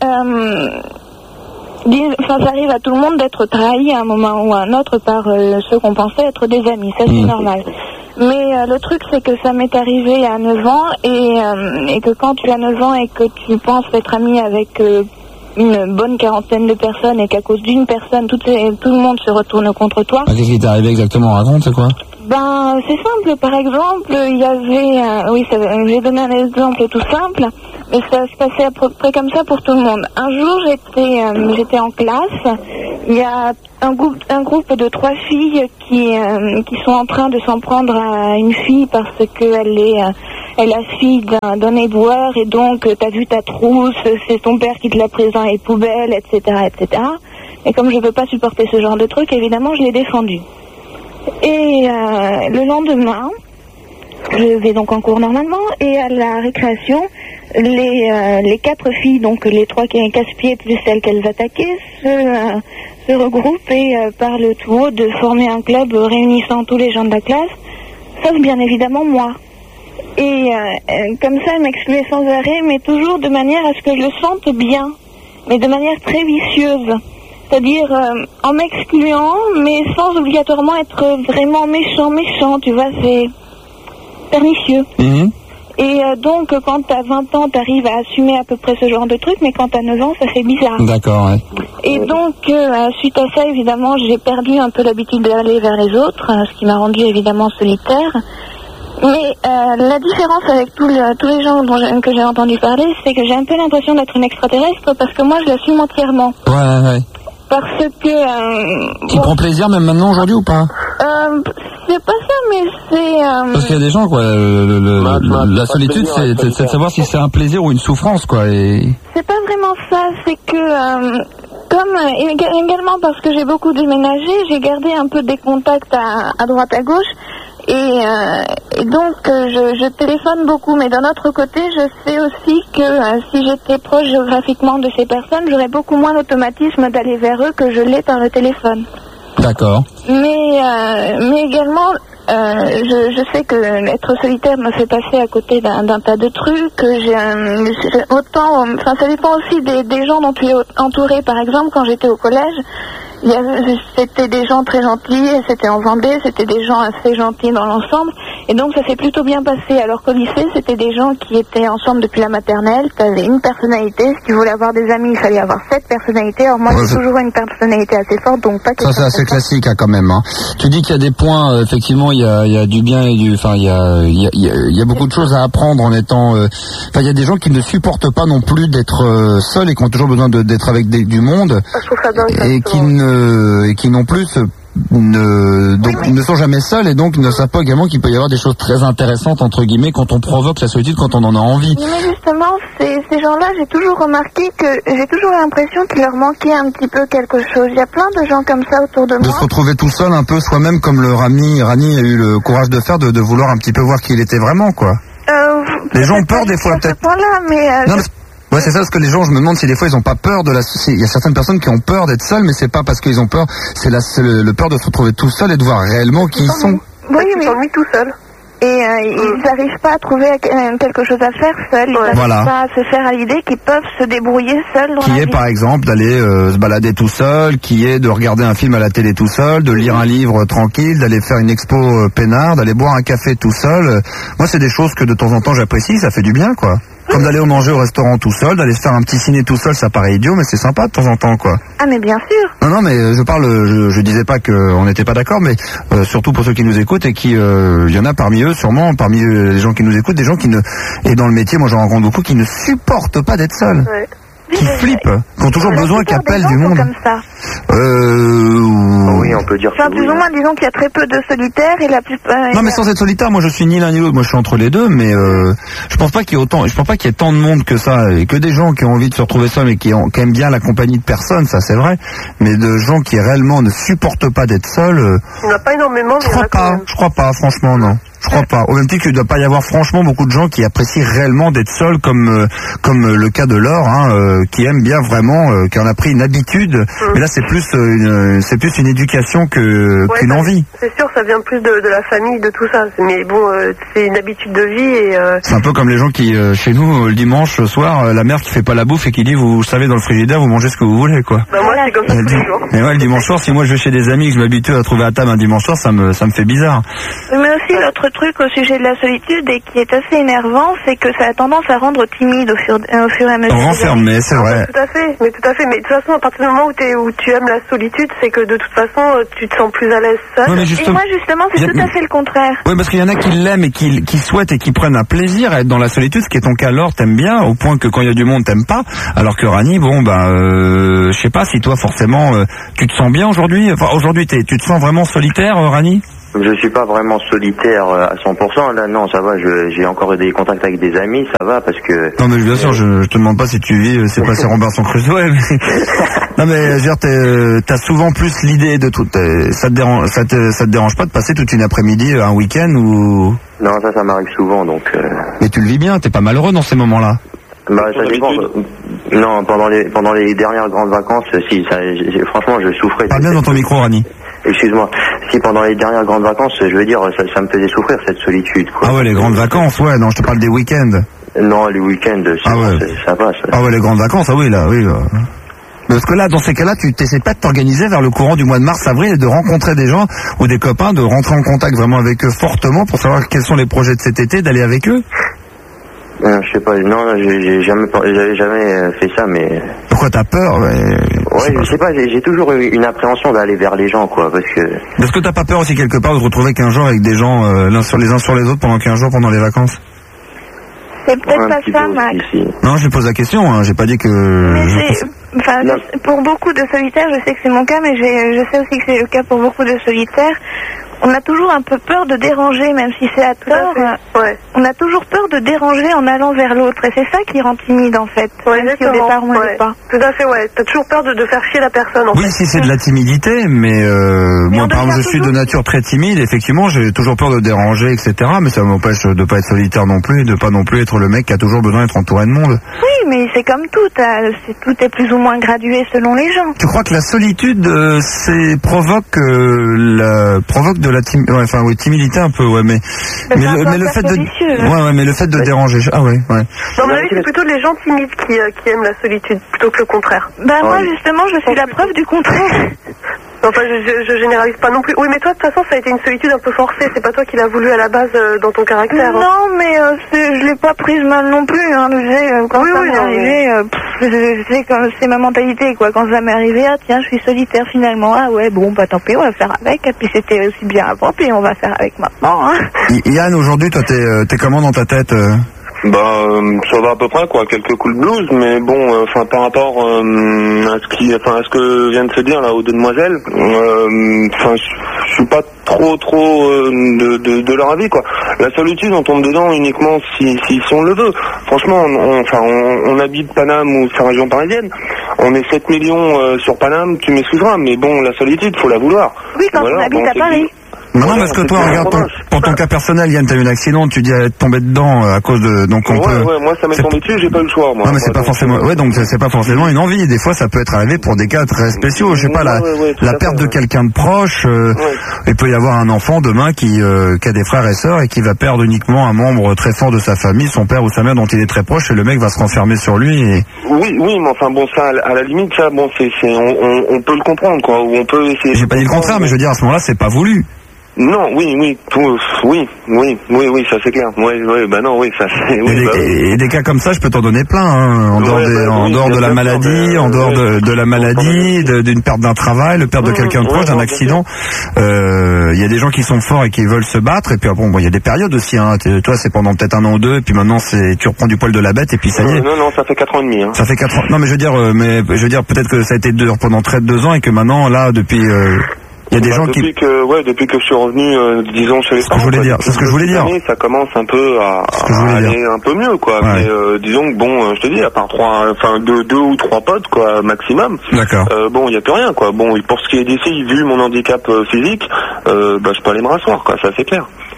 ça arrive à tout le monde d'être trahi à un moment ou à un autre par ceux qu'on pensait être des amis, ça c'est normal. Mais le truc c'est que ça m'est arrivé à 9 ans et que quand tu as 9 ans et que tu penses être ami avec une bonne quarantaine de personnes et qu'à cause d'une personne tout le monde se retourne contre toi. Qu'est-ce qui t'est arrivé exactement? Raconte, c'est quoi? Ben, c'est simple. Par exemple, il y avait... j'ai donné un exemple tout simple, mais ça se passait à peu près comme ça pour tout le monde. Un jour, j'étais en classe. Il y a un groupe de 3 filles qui sont en train de s'en prendre à une fille parce qu'elle est la fille d'un éboueur et donc t'as vu ta trousse, c'est ton père qui te l'a prise dans les poubelles, etc., etc. Et comme je veux pas supporter ce genre de truc, évidemment, je l'ai défendu. Et le lendemain, je vais donc en cours normalement, et à la récréation, les 4 filles, donc les 3 casse-pieds plus celles qu'elles attaquaient, se regroupent et parlent tout haut de former un club réunissant tous les gens de la classe, sauf bien évidemment moi. Et comme ça, elles m'excluaient sans arrêt, mais toujours de manière à ce que je le sente bien, mais de manière très vicieuse. C'est-à-dire en m'excluant, mais sans obligatoirement être vraiment méchant, tu vois, c'est pernicieux. Et donc, quand t'as 20 ans, t'arrives à assumer à peu près ce genre de truc, mais quand t'as 9 ans, ça fait bizarre. D'accord, ouais. Et donc, suite à ça, évidemment, j'ai perdu un peu l'habitude d'aller vers les autres, ce qui m'a rendu évidemment solitaire. Mais la différence avec tous les gens que j'ai entendu parler, c'est que j'ai un peu l'impression d'être une extraterrestre, parce que moi, je l'assume entièrement. Ouais. Parce que... Tu prends plaisir même maintenant aujourd'hui ou pas? C'est pas ça, mais c'est... Parce qu'il y a des gens, quoi, la solitude, c'est de savoir si c'est un plaisir ou une souffrance, quoi. Et... C'est pas vraiment ça, c'est que... également parce que j'ai beaucoup déménagé, j'ai gardé un peu des contacts à droite à gauche. Et donc je téléphone beaucoup, mais d'un autre côté, je sais aussi que si j'étais proche géographiquement de ces personnes, j'aurais beaucoup moins l'automatisme d'aller vers eux que je l'ai par le téléphone. D'accord. Mais également, je sais que être solitaire me fait passer à côté d'un tas de trucs. Ça dépend aussi des gens dont tu es entouré. Par exemple, quand j'étais au collège, c'était des gens très gentils, et c'était en Vendée, c'était des gens assez gentils dans l'ensemble, et donc ça s'est plutôt bien passé. Alors qu'au lycée, c'était des gens qui étaient ensemble depuis la maternelle, tu avais une personnalité, si tu voulais avoir des amis, il fallait avoir 7 personnalités. Alors moi, j'ai toujours une personnalité assez forte, donc pas ça c'est assez classique, hein, quand même. Hein. Tu dis qu'il y a des points, effectivement, il y a du bien et du... Enfin, il y a beaucoup de choses à apprendre en étant... Enfin, il y a des gens qui ne supportent pas non plus d'être seuls et qui ont toujours besoin d'être avec du monde, Je trouve ça dingue, et qui non plus ne sont jamais seuls, et donc ne savent pas également qu'il peut y avoir des choses très intéressantes entre guillemets quand on provoque la solitude, quand on en a envie. Mais justement, ces gens-là, j'ai toujours remarqué que j'ai toujours l'impression qu'il leur manquait un petit peu quelque chose. Il y a plein de gens comme ça autour de moi. De se retrouver tout seul un peu soi-même, comme le Rani a eu le courage de faire, de vouloir un petit peu voir qui il était vraiment, quoi. Les gens ont peur des fois, peut-être. Mais ouais, c'est ça, parce que les gens, je me demande si des fois ils ont pas peur de il y a certaines personnes qui ont peur d'être seules, mais c'est pas parce qu'ils ont peur, c'est le peur de se retrouver tout seul et de voir réellement qui ils sont. Oui, mais ils s'ennuient tout seuls. Et ils n'arrivent pas à trouver quelque chose à faire seuls. Ils n'arrivent pas à se faire à l'idée qu'ils peuvent se débrouiller seuls dans la vie. Qui est par exemple d'aller se balader tout seul, qui est de regarder un film à la télé tout seul, de lire un livre tranquille, d'aller faire une expo peinard, d'aller boire un café tout seul. Moi, c'est des choses que de temps en temps j'apprécie, ça fait du bien, quoi. Comme d'aller manger au restaurant tout seul, d'aller se faire un petit ciné tout seul, ça paraît idiot, mais c'est sympa de temps en temps, quoi. Ah, mais bien sûr. Non, mais je disais pas qu'on n'était pas d'accord, mais surtout pour ceux qui nous écoutent et qui, il y en a parmi eux, sûrement, parmi les gens qui nous écoutent, des gens qui et dans le métier, moi j'en rencontre beaucoup, qui ne supportent pas d'être seuls. Ouais. Qui flippent, qui ont toujours besoin qu'appelle du monde. Comme ça. Oui, on peut dire ça. Plus ou moins, disons qu'il y a très peu de solitaires et la plupart. Non, mais sans être solitaire, moi je suis ni l'un ni l'autre, moi je suis entre les deux, mais je pense pas qu'il y ait tant de monde que ça, et que des gens qui ont envie de se retrouver seuls et qui aiment bien la compagnie de personnes, ça c'est vrai, mais de gens qui réellement ne supportent pas d'être seuls. Il n'y en a pas énormément. Je crois pas, franchement, non. Je crois pas. Au même titre qu'il ne doit pas y avoir franchement beaucoup de gens qui apprécient réellement d'être seuls, comme le cas de Laure, hein, qui aime bien vraiment, qui en a pris une habitude. Mais là, c'est plus une éducation qu'une envie. C'est sûr, ça vient plus de la famille, de tout ça. Mais bon, c'est une habitude de vie et. C'est un peu comme les gens qui, chez nous, le dimanche soir, la mère qui fait pas la bouffe et qui dit, vous savez, dans le frigidaire, vous mangez ce que vous voulez, quoi. Bah moi, c'est comme ça tous les jours. Et ouais, le dimanche soir, si moi je vais chez des amis et que je m'habitue à trouver à table un dimanche soir, ça me fait bizarre. Mais aussi l'autre truc au sujet de la solitude et qui est assez énervant, c'est que ça a tendance à rendre timide au fur et à mesure. On renferme, mais c'est vrai. Tout à fait. Mais de toute façon, à partir du moment où tu aimes la solitude, c'est que de toute façon, tu te sens plus à l'aise seul. Ouais, et moi, justement, c'est tout à fait le contraire. Oui, parce qu'il y en a qui l'aiment et qui souhaitent et qui prennent un plaisir à être dans la solitude, ce qui est ton cas. Laure, t'aimes bien, au point que quand il y a du monde, t'aimes pas. Alors que Rani, bon, je sais pas si toi, forcément, tu te sens bien aujourd'hui. Enfin, aujourd'hui, tu te sens vraiment solitaire, Rani? Je suis pas vraiment solitaire à 100%. Là, non, ça va. J'ai encore des contacts avec des amis, ça va, parce que. Non, mais bien sûr, je te demande pas si tu vis, c'est pas si Robinson Crusoe. Mais... non, mais je veux dire, t'as souvent plus l'idée de tout. Ça te dérange pas de passer toute une après-midi, un week-end ou? Non, ça m'arrive souvent, donc. Mais tu le vis bien. T'es pas malheureux dans ces moments-là? Bah, ça dépend. Non, pendant les dernières grandes vacances, si, franchement, je souffrais. Parle bien dans ton micro, Rani. Excuse-moi. Si pendant les dernières grandes vacances, je veux dire, ça me faisait souffrir cette solitude, quoi. Ah ouais, les grandes vacances, ouais. Non, je te parle des week-ends. Non, les week-ends, ça passe. Ah ouais, les grandes vacances, ah oui, là, oui. Parce que là, dans ces cas-là, tu t'essaies pas de t'organiser vers le courant du mois de mars-avril et de rencontrer des gens ou des copains, de rentrer en contact vraiment avec eux fortement pour savoir quels sont les projets de cet été, d'aller avec eux? Je sais pas, non, j'avais jamais fait ça, mais... Pourquoi t'as peur? Ouais, je sais pas, j'ai toujours eu une appréhension d'aller vers les gens, quoi, parce que... Est-ce que t'as pas peur aussi quelque part de te retrouver 15 jours avec des gens l'un sur les autres pendant 15 jours pendant les vacances? C'est peut-être pas ça, Max. Non, je pose la question, hein, j'ai pas dit que... Mais pour beaucoup de solitaires, je sais que c'est mon cas, mais je sais aussi que c'est le cas pour beaucoup de solitaires. On a toujours un peu peur de déranger, même si c'est à tort. Ouais. On a toujours peur de déranger en allant vers l'autre. Et c'est ça qui rend timide, en fait. Ouais, même si au départ, on l'est pas. Tout à fait, ouais. T'as toujours peur de faire chier la personne, en fait. Oui, si c'est de la timidité, mais moi, par exemple, je suis de nature très timide. Effectivement, j'ai toujours peur de déranger, etc. Mais ça m'empêche de pas être solitaire non plus, de pas non plus être le mec qui a toujours besoin d'être entouré de monde. Oui, mais c'est comme tout. Tout est plus ou moins gradué selon les gens. Tu crois que la solitude, provoque de la timidité un peu, ouais, mais le fait de, mais le fait de déranger, ah ouais. Non, mais c'est plutôt les gens timides qui aiment la solitude plutôt que le contraire. Moi, justement, je suis la preuve du contraire. Enfin, je généralise pas non plus. Oui, mais toi, de toute façon, ça a été une solitude un peu forcée. C'est pas toi qui l'as voulu à la base dans ton caractère. Non, mais je l'ai pas prise mal non plus. Hein. Quand ça m'est arrivé, c'est ma mentalité, quoi. Quand ça m'est arrivé, tiens, je suis solitaire finalement. Ah ouais, bon, tant pis, on va faire avec. Et puis c'était aussi bien avant, puis on va faire avec maintenant. Hein. Yann, aujourd'hui, toi, t'es comment dans ta tête ça va à peu près, quoi, quelques coups de blues, mais bon, par rapport à ce que vient de se dire là aux deux demoiselles, je suis pas trop de leur avis, quoi. La solitude, on tombe dedans uniquement si on le veut. Franchement, on habite Paname ou sa région parisienne, on est 7 millions sur Paname, tu m'excuseras, mais bon, la solitude, faut la vouloir. Oui, quand on habite à Paris. Non, parce que toi, regarde, pour ton cas personnel, Yann, t'as eu un accident, tu dis être tombé dedans à cause de... Donc moi ça m'est tombé dessus, j'ai pas eu le choix, moi. Non, mais c'est pas forcément... Ouais, donc c'est pas forcément une envie. Des fois, ça peut être arrivé pour des cas très spéciaux. Je sais pas, la perte de quelqu'un de proche, il peut y avoir un enfant demain qui a des frères et sœurs et qui va perdre uniquement un membre très fort de sa famille, son père ou sa mère dont il est très proche, et le mec va se renfermer sur lui et... Oui, mais enfin bon, ça, à la limite, ça, bon, on peut le comprendre, quoi, ou on peut essayer... J'ai pas dit le contraire, mais je veux dire, à ce moment-là, c'est pas voulu. Non, oui, ça c'est clair. Ça c'est... Et des cas comme ça, je peux t'en donner plein, hein. En dehors de la maladie, en dehors de la maladie, d'une perte d'un travail, le perte de quelqu'un de proche, d'un accident. Il y a des gens qui sont forts et qui veulent se battre, et puis il y a des périodes aussi, hein. Toi, c'est pendant peut-être 1 an ou 2, et puis maintenant, tu reprends du poil de la bête, et puis ça y est. Non, ça fait 4 ans et demi, hein. Ça fait 4 ans. Non, mais je veux dire, peut-être que ça a été dur pendant 2 ans, et que maintenant, là, depuis... Il y a des gens depuis que je suis revenu, disons, chez les parents. C'est ce que je voulais dire. Ça commence un peu à aller un peu mieux, quoi. Ouais. Mais disons que bon, je te dis, à part 2 ou 3 potes, quoi, maximum. D'accord. Il y a plus rien, quoi. Bon, pour ce qui est d'ici, vu mon handicap physique, je peux aller me rasseoir, quoi. Ça c'est clair.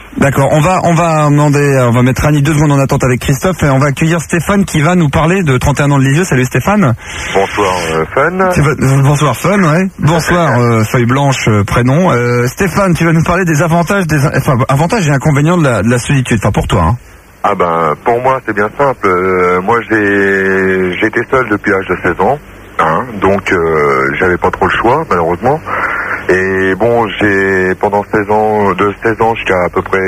D'accord, on va mettre Annie 2 secondes en attente avec Christophe et on va accueillir Stéphane qui va nous parler de 31 ans de Lisieux. Salut Stéphane. Bonsoir Fun. Bonsoir Fun, ouais. Bonsoir Feuille Blanche, prénom. Stéphane, tu vas nous parler des avantages avantages et inconvénients de la solitude, enfin pour toi. Hein. Ah ben, pour moi c'est bien simple. Moi j'ai été seul depuis l'âge de 16 ans, hein, donc j'avais pas trop le choix malheureusement. Et bon, j'ai pendant 16 ans, de 16 ans jusqu'à à peu près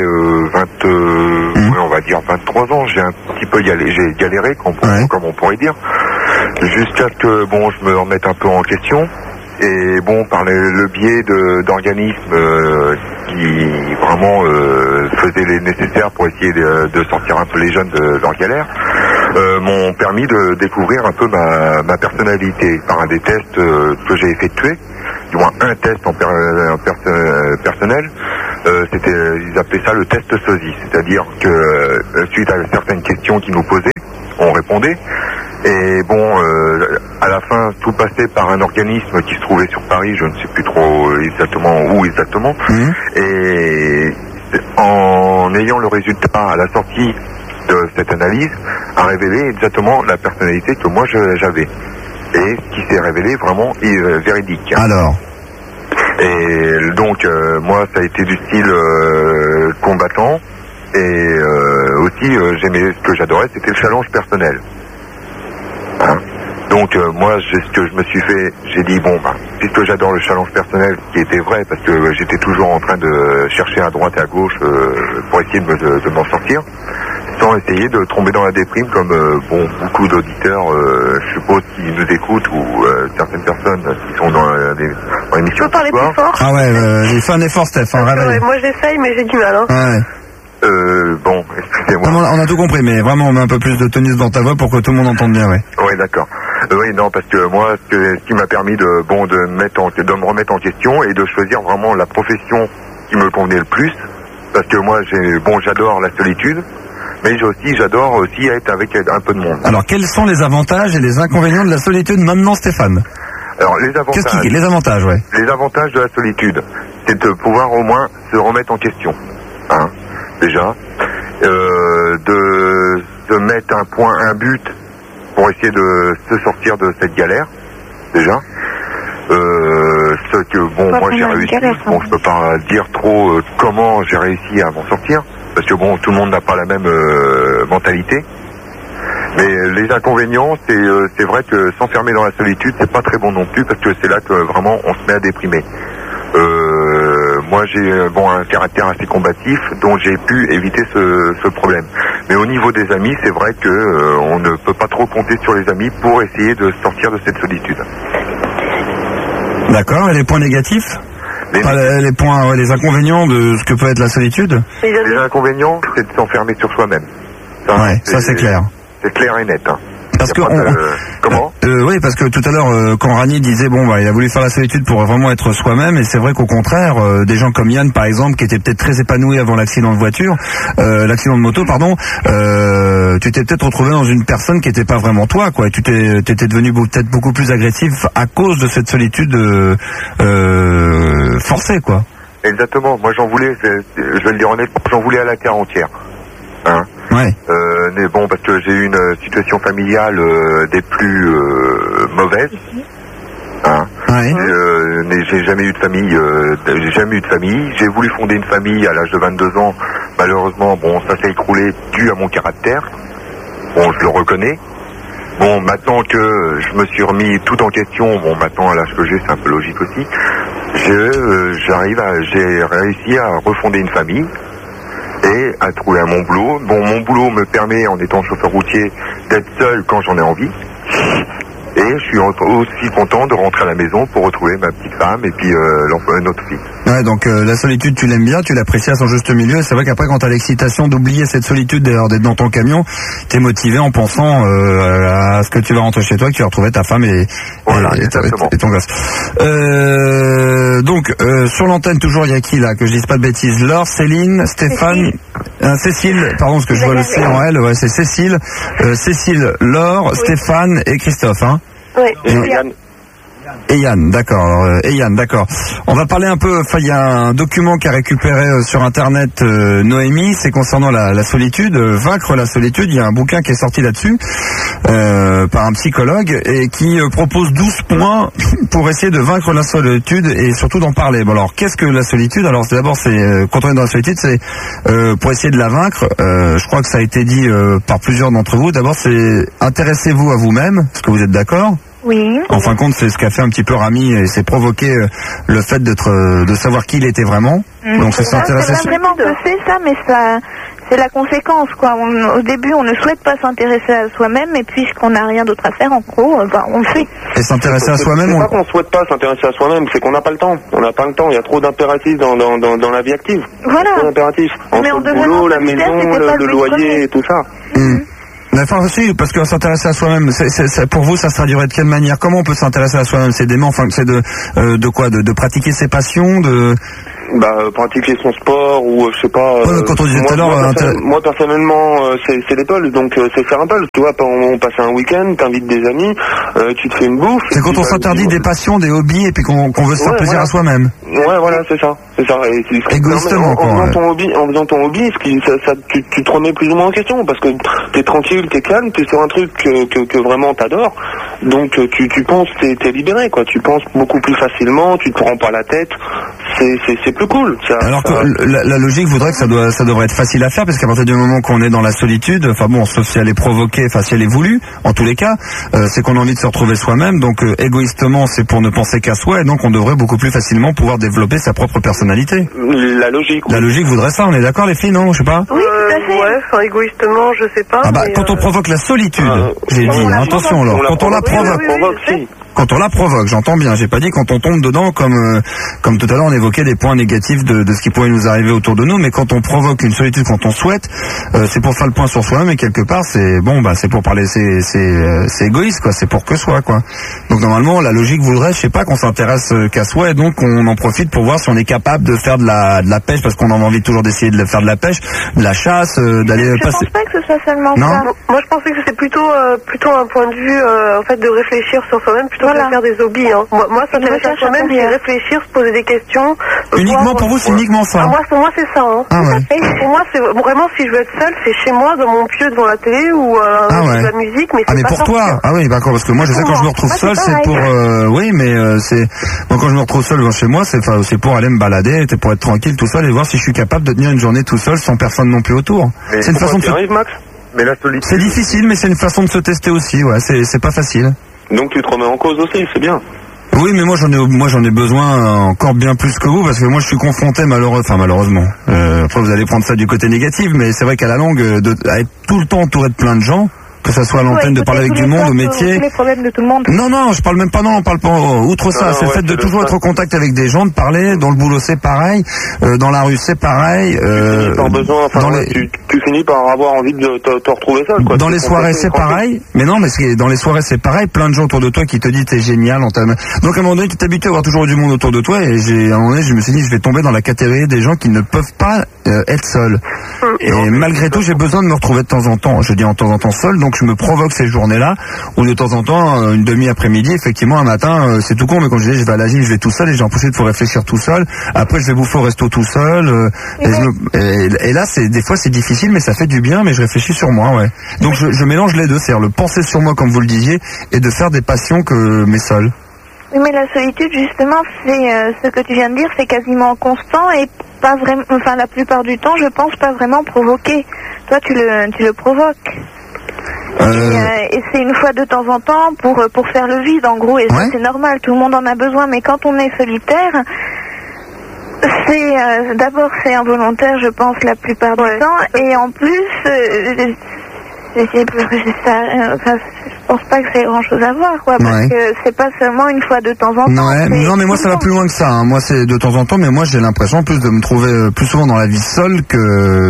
23 ans, j'ai un petit peu j'ai galéré, comme on pourrait dire, jusqu'à ce que bon, je me remette un peu en question. Et bon, par le biais d'organismes qui vraiment faisaient les nécessaires pour essayer de sortir un peu les jeunes de leur galère, m'ont permis de découvrir un peu ma personnalité par un des tests que j'ai effectués. Du moins un test personnel, ils appelaient ça le test sosie, c'est-à-dire que suite à certaines questions qu'ils nous posaient, on répondait, et bon, à la fin, tout passait par un organisme qui se trouvait sur Paris, je ne sais plus trop où exactement, et en ayant le résultat à la sortie de cette analyse, a révélé exactement la personnalité que moi j'avais. Et ce qui s'est révélé vraiment véridique. Alors. Et donc moi ça a été du style combattant et aussi j'aimais, ce que j'adorais c'était le challenge personnel. Hein? Donc moi ce que je me suis fait, j'ai dit bon bah puisque j'adore le challenge personnel, ce qui était vrai parce que j'étais toujours en train de chercher à droite et à gauche pour essayer de m'en sortir, sans essayer de tomber dans la déprime comme bon beaucoup d'auditeurs je suppose qui nous écoutent ou certaines personnes qui sont dans l'émission. Tu peux parler plus fort? Ah ouais, fais un effort Steph, réveille. Moi j'essaye mais j'ai du mal. Hein. Ouais. Bon, excusez-moi. On a tout compris, mais vraiment on met un peu plus de tonus dans ta voix pour que tout le monde entende bien, ouais. Oui, d'accord. Oui, non, parce que moi, ce qui m'a permis de me remettre en question et de choisir vraiment la profession qui me convenait le plus, parce que moi, j'adore la solitude, mais j'adore aussi être avec un peu de monde. Alors, quels sont les avantages et les inconvénients de la solitude maintenant, Stéphane? Alors, les avantages. Les avantages, ouais. Les avantages de la solitude, c'est de pouvoir au moins se remettre en question, hein, déjà, de mettre un but pour essayer de se sortir de cette galère, déjà. Ce que bon, moi j'ai réussi. Bon, je peux pas dire trop comment j'ai réussi à m'en sortir, parce que bon, tout le monde n'a pas la même mentalité. Mais les inconvénients, c'est vrai que s'enfermer dans la solitude, c'est pas très bon non plus, parce que c'est là que vraiment on se met à déprimer. Moi j'ai un caractère assez combatif, dont j'ai pu éviter ce problème. Mais au niveau des amis, c'est vrai que on ne peut pas trop compter sur les amis pour essayer de sortir de cette solitude. D'accord, et les points négatifs? Les inconvénients de ce que peut être la solitude? Les inconvénients, c'est de s'enfermer sur soi-même. Ça c'est clair. C'est clair et net. Hein. Parce que comment oui, parce que tout à l'heure, quand Rani disait il a voulu faire la solitude pour vraiment être soi-même, et c'est vrai qu'au contraire, des gens comme Yann, par exemple, qui était peut-être très épanoui avant l'accident de voiture, l'accident de moto, pardon, tu t'es peut-être retrouvé dans une personne qui n'était pas vraiment toi, quoi. Et tu t'étais devenu peut-être beaucoup plus agressif à cause de cette solitude forcée, quoi. Exactement. Moi, j'en voulais, je vais le dire honnêtement, j'en voulais à la terre entière. Hein. Ouais. Mais bon, parce que j'ai eu une situation familiale des plus mauvaises. Hein. Ouais. Mais j'ai jamais eu de famille. J'ai voulu fonder une famille à l'âge de 22 ans. Malheureusement, bon, ça s'est écroulé dû à mon caractère. Bon, je le reconnais. Bon, maintenant que je me suis remis tout en question, bon, maintenant à l'âge que j'ai, c'est un peu logique aussi. J'ai réussi à refonder une famille. Et à trouver mon boulot. Bon, mon boulot me permet, en étant chauffeur routier, d'être seul quand j'en ai envie. Et je suis aussi content de rentrer à la maison pour retrouver ma petite femme et puis notre fille. Ouais, donc la solitude, tu l'aimes bien, tu l'apprécies à son juste milieu. Et c'est vrai qu'après, quand t'as l'excitation d'oublier cette solitude, d'ailleurs, d'être dans ton camion, t'es motivé en pensant à ce que tu vas rentrer chez toi, que tu vas retrouver ta femme et ton gosse. Donc, sur l'antenne, toujours, il y a qui là, que je dise pas de bêtises? Laure, Céline, Stéphane, Cécile, pardon, parce que je vois le C en elle, ouais, c'est Cécile, Laure, Stéphane et Christophe, hein. Oui. Yann, d'accord. Yann, d'accord. On va parler un peu. Enfin, il y a un document qu'a récupéré sur Internet Noémie, c'est concernant la solitude, vaincre la solitude. Il y a un bouquin qui est sorti là-dessus par un psychologue et qui propose 12 points pour essayer de vaincre la solitude et surtout d'en parler. Bon, alors, qu'est-ce que la solitude? Alors, d'abord, c'est quand on est dans la solitude, c'est pour essayer de la vaincre. Je crois que ça a été dit par plusieurs d'entre vous. D'abord, c'est intéressez-vous à vous-même. Est-ce que vous êtes d'accord? Oui. En fin de compte, c'est ce qu'a fait un petit peu Rami, et c'est provoqué le fait de savoir qui il était vraiment. Donc c'est s'intéresser. C'est vraiment que c'est ça, mais ça, c'est la conséquence, quoi. Au début, on ne souhaite pas s'intéresser à soi-même, et puisqu'on n'a rien d'autre à faire, en gros, on le fait. Et s'intéresser à soi-même, c'est pas qu'on souhaite pas s'intéresser à soi-même, c'est qu'on n'a pas le temps. On n'a pas le temps. Il y a trop d'impératifs dans la vie active. Voilà. Trop d'impératifs. Entre le boulot, la maison, le loyer et tout ça. Enfin aussi, parce que s'intéresser à soi-même, pour vous, ça se traduirait de quelle manière? Comment on peut s'intéresser à soi-même? C'est d'aimer, enfin, c'est de quoi? De pratiquer ses passions, pratiquer son sport ou je sais pas. Quand on disait tout à l'heure, moi personnellement, c'est les pulls, donc c'est faire un pull. Tu vois, on passe un week-end, t'invites des amis, tu te fais une bouffe. C'est quand on s'interdit des passions, des hobbies, et puis qu'on veut se faire plaisir à soi-même. Ouais, voilà, c'est ça. Et égoïstement, en faisant ton hobby, tu te remets plus ou moins en question parce que t'es tranquille, t'es calme, t'es sur un truc que vraiment t'adores. Donc tu penses, t'es libéré, quoi. Tu penses beaucoup plus facilement, tu te prends pas la tête. C'est plus cool. Alors que la logique voudrait que ça devrait être facile à faire, parce qu'à partir du moment qu'on est dans la solitude, enfin bon, sauf si elle est provoquée, enfin si elle est voulue, en tous les cas, c'est qu'on a envie de se retrouver soi-même. Donc égoïstement, c'est pour ne penser qu'à soi, et donc on devrait beaucoup plus facilement pouvoir développer sa propre personnalité. La logique. La logique voudrait ça. On est d'accord, les filles, non? Je sais pas. Oui, tout à fait. Ouais, enfin, égoïstement, je sais pas. Quand on provoque la solitude, j'ai dit, attention, alors, quand on la provoque. Quand on la provoque, j'entends bien, j'ai pas dit quand on tombe dedans comme tout à l'heure on évoquait des points négatifs de ce qui pourrait nous arriver autour de nous, mais quand on provoque une solitude, quand on souhaite, c'est pour faire le point sur soi-même, et quelque part c'est pour parler, c'est égoïste, quoi, c'est pour que soi, quoi. Donc normalement la logique voudrait, je sais pas, qu'on s'intéresse qu'à soi, et donc on en profite pour voir si on est capable de faire de la pêche, parce qu'on a envie toujours d'essayer de faire de la pêche, de la chasse, d'aller passer. Je pense pas que ce soit seulement non. ça. Moi je pensais que c'était plutôt un point de vue en fait de réfléchir sur soi-même plutôt que de faire des hobbies. Hein. Moi s'intéresser à soi-même, c'est réfléchir, se poser des questions. Uniquement pour vous, c'est uniquement ça. Pour moi c'est ça. Hein. Ah ouais. Pour moi c'est vraiment, si je veux être seule, c'est chez moi dans mon pieu devant la télé ou de la musique, mais c'est mais pas pour sortir. toi. Ah oui, d'accord, parce que moi je sais quand je me retrouve seul, c'est pour oui, mais c'est moi quand je me retrouve seul chez moi, c'est pour aller me balader, c'est pour être tranquille tout seul et voir si je suis capable de tenir une journée tout seul sans personne non plus autour. Mais c'est une façon de Max. Mais la solitude. C'est difficile, mais c'est une façon de se tester aussi, ouais, c'est pas facile. Donc tu te remets en cause aussi, c'est bien. Oui, mais moi j'en ai besoin encore bien plus que vous, parce que moi je suis confronté malheureusement. Après vous allez prendre ça du côté négatif, mais c'est vrai qu'à la longue, à être tout le temps entouré de plein de gens, que ça soit à l'antenne, de parler avec du monde, au métier. Les problèmes de tout le monde. Non, je parle même pas, on parle pas. Outre ça, c'est le fait de toujours être en contact avec des gens, de parler. Dans le boulot, c'est pareil. Dans la rue, c'est pareil. Tu finis par avoir envie de te retrouver seul, quoi. Dans les soirées, c'est pareil. Mais non, dans les soirées, c'est pareil. Plein de gens autour de toi qui te disent t'es génial. Donc à un moment donné, tu t'habitues à avoir toujours du monde autour de toi. Et à un moment donné, je me suis dit, je vais tomber dans la catégorie des gens qui ne peuvent pas être seuls. Et malgré tout, j'ai besoin de me retrouver de temps en temps. Je dis en temps en temps seul. Donc je me provoque ces journées-là où de temps en temps, une demi-après-midi, effectivement un matin, c'est tout con, mais quand je dis je vais à la gym, je vais tout seul et j'ai l'impression qu'il faut réfléchir tout seul. Après je vais bouffer au resto tout seul. Et là, des fois c'est difficile, mais ça fait du bien, mais je réfléchis sur moi, ouais. Donc je mélange les deux, c'est-à-dire le penser sur moi comme vous le disiez et de faire des passions mais seul. Oui, mais la solitude, justement, c'est ce que tu viens de dire, c'est quasiment constant et pas vraiment, enfin la plupart du temps, je pense pas vraiment provoqué. Toi, tu le provoques. Et c'est une fois de temps en temps pour faire le vide, en gros, et ça c'est normal, tout le monde en a besoin, mais quand on est solitaire, c'est d'abord c'est involontaire, je pense, la plupart du temps, et en plus je pense pas que c'est grand chose à voir, quoi, parce que c'est pas seulement une fois de temps en temps. Non, mais moi ça va plus loin que ça, hein. Moi c'est de temps en temps, mais moi j'ai l'impression plus de me trouver plus souvent dans la vie seule que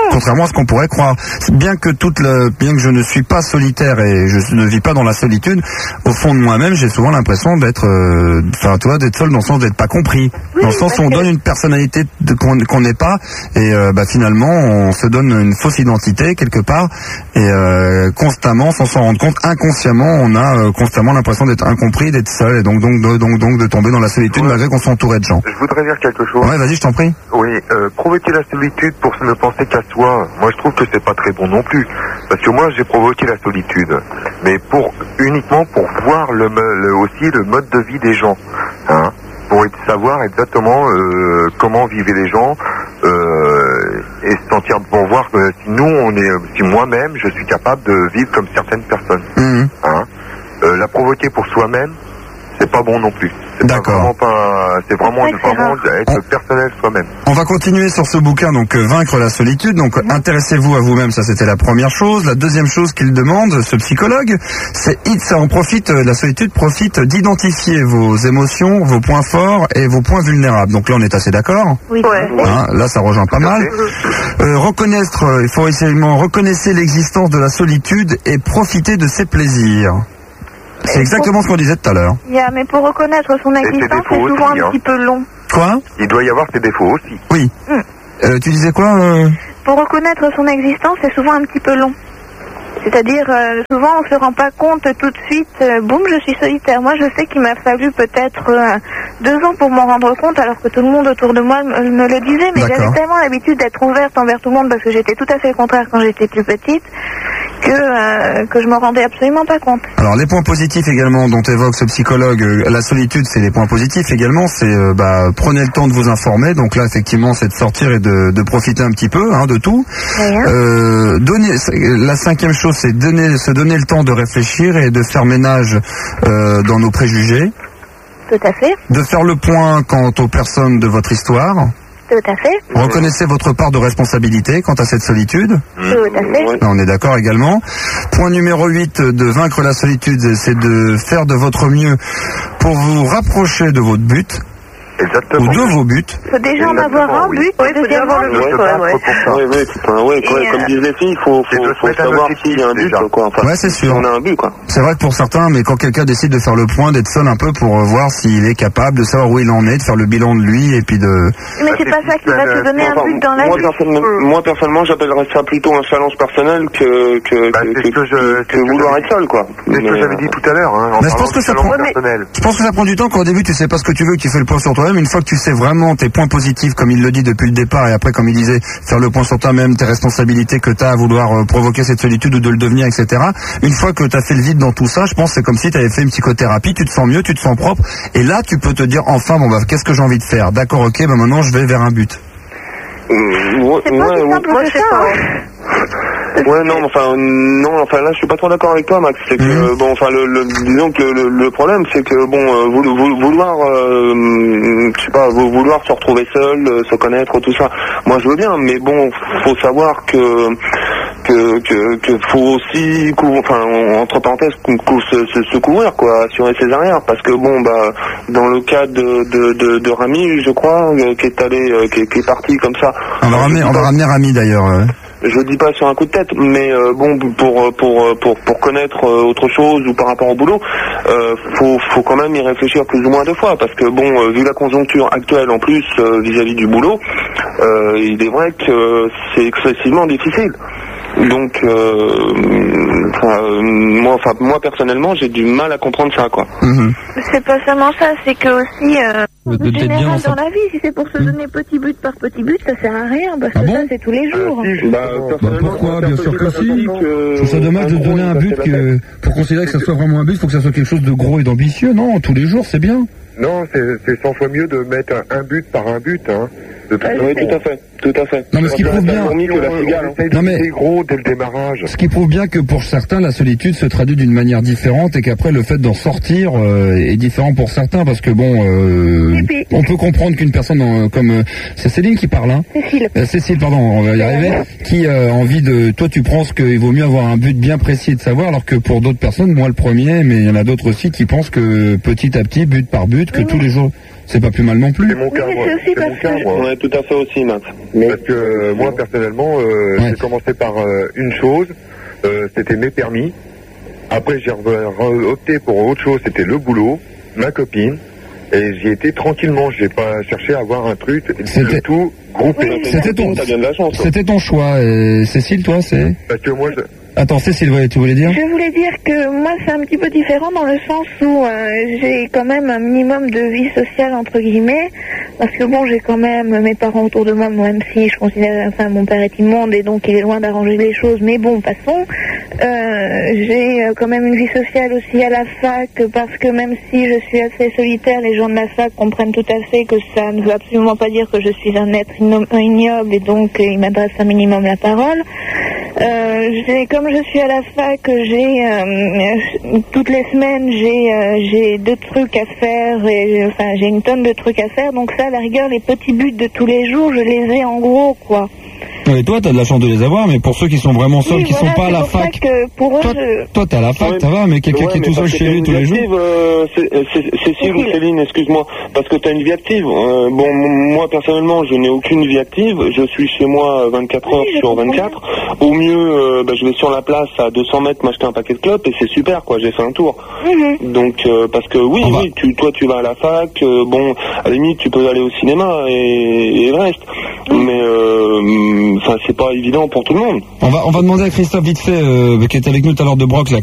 Contrairement à ce qu'on pourrait croire. Bien que bien que je ne suis pas solitaire et je ne vis pas dans la solitude, au fond de moi-même, j'ai souvent l'impression d'être, d'être seul dans le sens d'être pas compris. Dans le sens où on donne une personnalité qu'on n'est pas, et finalement, on se donne une fausse identité quelque part, et constamment, sans s'en rendre compte, inconsciemment, on a constamment l'impression d'être incompris, d'être seul, et donc de tomber dans la solitude malgré qu'on soit entouré de gens. Je voudrais dire quelque chose. Ouais, vas-y, je t'en prie. Oui, provoquer la solitude pour ne penser qu'à soi, moi je trouve que c'est pas très bon non plus. Parce que moi j'ai provoqué la solitude, mais uniquement pour voir aussi le mode de vie des gens, hein, pour savoir exactement comment vivaient les gens, et se sentir, pour voir que si moi-même je suis capable de vivre comme certaines personnes. Hein. La provoquer pour soi-même, c'est pas bon non plus. D'accord. C'est vraiment être personnel soi-même. On va continuer sur ce bouquin, donc Vaincre la solitude. Donc intéressez-vous à vous-même, ça c'était la première chose. La deuxième chose qu'il demande, ce psychologue, la solitude profite d'identifier vos émotions, vos points forts et vos points vulnérables. Donc là on est assez d'accord. Oui. Ouais. Hein, là ça rejoint pas mal. Il faut essayer reconnaître l'existence de la solitude et profiter de ses plaisirs. C'est exactement ce qu'on disait tout à l'heure. Mais pour reconnaître son existence, c'est souvent un petit peu long. Quoi ? Il doit y avoir ses défauts aussi. Oui. Tu disais quoi Pour reconnaître son existence, c'est souvent un petit peu long. C'est-à-dire, souvent on se rend pas compte tout de suite, boum, je suis solitaire. Moi, je sais qu'il m'a fallu peut-être 2 ans pour m'en rendre compte, alors que tout le monde autour de moi me le disait. Mais j'avais tellement l'habitude d'être ouverte envers tout le monde, parce que j'étais tout à fait le contraire quand j'étais plus petite, que je m'en rendais absolument pas compte. Alors, les points positifs également dont évoque ce psychologue, la solitude, c'est les points positifs également, c'est prenez le temps de vous informer. Donc là, effectivement, c'est de sortir et de profiter un petit peu de tout. La cinquième chose, c'est se donner le temps de réfléchir et de faire ménage dans nos préjugés. Tout à fait. De faire le point quant aux personnes de votre histoire. Tout à fait. Reconnaissez votre part de responsabilité quant à cette solitude. Tout à fait. On est d'accord également. Point numéro 8 de vaincre la solitude, c'est de faire de votre mieux pour vous rapprocher de votre but. Exactement. Ou de vos buts. Il faut déjà en avoir un but. Oui, il faut déjà avoir le but. Comme disent les filles, il faut savoir s'il y a un but, quoi. Enfin, ouais, c'est sûr. On a un but, quoi. C'est vrai que pour certains, mais quand quelqu'un décide de faire le point, d'être seul un peu pour voir s'il est capable de savoir où il en est, de faire le bilan de lui et puis de... Mais c'est pas ça qui va te donner un but dans la vie. Moi, personnellement, j'appellerais ça plutôt un challenge personnel que vouloir être seul, quoi. C'est ce que j'avais dit tout à l'heure, hein. Mais je pense que ça prend du temps, qu'au début, tu sais pas ce que tu veux, que tu fais le point sur toi. Une fois que tu sais vraiment tes points positifs, comme il le dit depuis le départ, et après, comme il disait, faire le point sur toi-même, tes responsabilités que tu as à vouloir provoquer cette solitude ou de le devenir, etc. Une fois que tu as fait le vide dans tout ça, je pense que c'est comme si tu avais fait une psychothérapie, tu te sens mieux, tu te sens propre, et là, tu peux te dire, enfin, qu'est-ce que j'ai envie de faire? D'accord, ok, maintenant, je vais vers un but. Là je suis pas trop d'accord avec toi, Max. C'est que disons que le problème c'est que vouloir se retrouver seul, se connaître, tout ça. Moi je veux bien, mais bon, faut savoir que faut aussi entre parenthèses se couvrir, quoi, assurer ses arrières, parce que dans le cas de Rami, je crois, qui est parti comme ça. On va ramener Rami d'ailleurs. Je dis pas sur un coup de tête, mais pour connaître autre chose ou par rapport au boulot, faut quand même y réfléchir plus ou moins 2 fois, parce que vu la conjoncture actuelle en plus vis-à-vis du boulot, il est vrai que c'est excessivement difficile. Donc moi personnellement j'ai du mal à comprendre ça, quoi. C'est pas seulement ça, c'est que aussi en général dans la vie, si c'est pour se donner petit but par petit but, ça sert à rien, parce que ça c'est tous les jours. Pourquoi? Bien sûr que si. Je trouve ça dommage de donner un but pour considérer que ça soit vraiment un but, il faut que ça soit quelque chose de gros et d'ambitieux. Non, tous les jours c'est bien. Non, c'est 100 fois mieux de mettre un but par un but, hein. Oui, tout à fait. Non, mais ce qui prouve bien, gros dès le démarrage. Ce qui prouve bien que pour certains, la solitude se traduit d'une manière différente et qu'après le fait d'en sortir est différent pour certains, parce que on peut comprendre qu'une personne comme c'est Céline qui parle, hein. Cécile, pardon, on va y arriver, qui a envie de, toi tu penses qu'il vaut mieux avoir un but bien précis de savoir, alors que pour d'autres personnes, moi le premier, mais il y en a d'autres aussi qui pensent que petit à petit, but par but, que tous les jours. C'est pas plus mal non plus. C'est mon cas, moi. C'est mon cas, moi. Ouais, tout à fait aussi, Max. Parce que moi, personnellement, j'ai commencé par une chose, c'était mes permis. Après, j'ai opté pour autre chose, c'était le boulot, ma copine. Et j'y étais tranquillement, j'ai pas cherché à avoir un truc de tout groupé. C'était ton choix. Cécile, toi, c'est... Parce que moi, Attends, Cécile, tu voulais dire? Je voulais dire que moi, c'est un petit peu différent dans le sens où j'ai quand même un minimum de vie sociale, entre guillemets, parce que bon, j'ai quand même mes parents autour de moi, même si je considère, enfin, mon père est immonde et donc il est loin d'arranger les choses, mais bon, passons. J'ai quand même une vie sociale aussi à la fac, parce que même si je suis assez solitaire, les gens de la fac comprennent tout à fait que ça ne veut absolument pas dire que je suis un être ignoble et donc ils m'adressent un minimum la parole. Comme je suis à la fac, toutes les semaines j'ai 2 trucs à faire et j'ai une tonne de trucs à faire, donc ça, à la rigueur, les petits buts de tous les jours, je les ai en gros, quoi. Et toi, t'as de la chance de les avoir, mais pour ceux qui sont vraiment seuls, qui sont pas à la fac, toi t'es à la fac, ça va, mais quelqu'un qui est tout seul chez lui tous les jours. Cécile ou Céline, excuse-moi, parce que t'as une vie active. Bon, moi personnellement, je n'ai aucune vie active. Je suis chez moi 24 heures sur 24. Au mieux, je vais sur la place à 200 mètres m'acheter un paquet de clopes et c'est super, quoi. J'ai fait un tour. Donc, parce que oui, toi tu vas à la fac. Bon, à la limite, tu peux aller au cinéma et le reste. Mais c'est pas évident pour tout le monde. On va demander à Christophe vite fait, qui était avec nous tout à l'heure de Broc, là,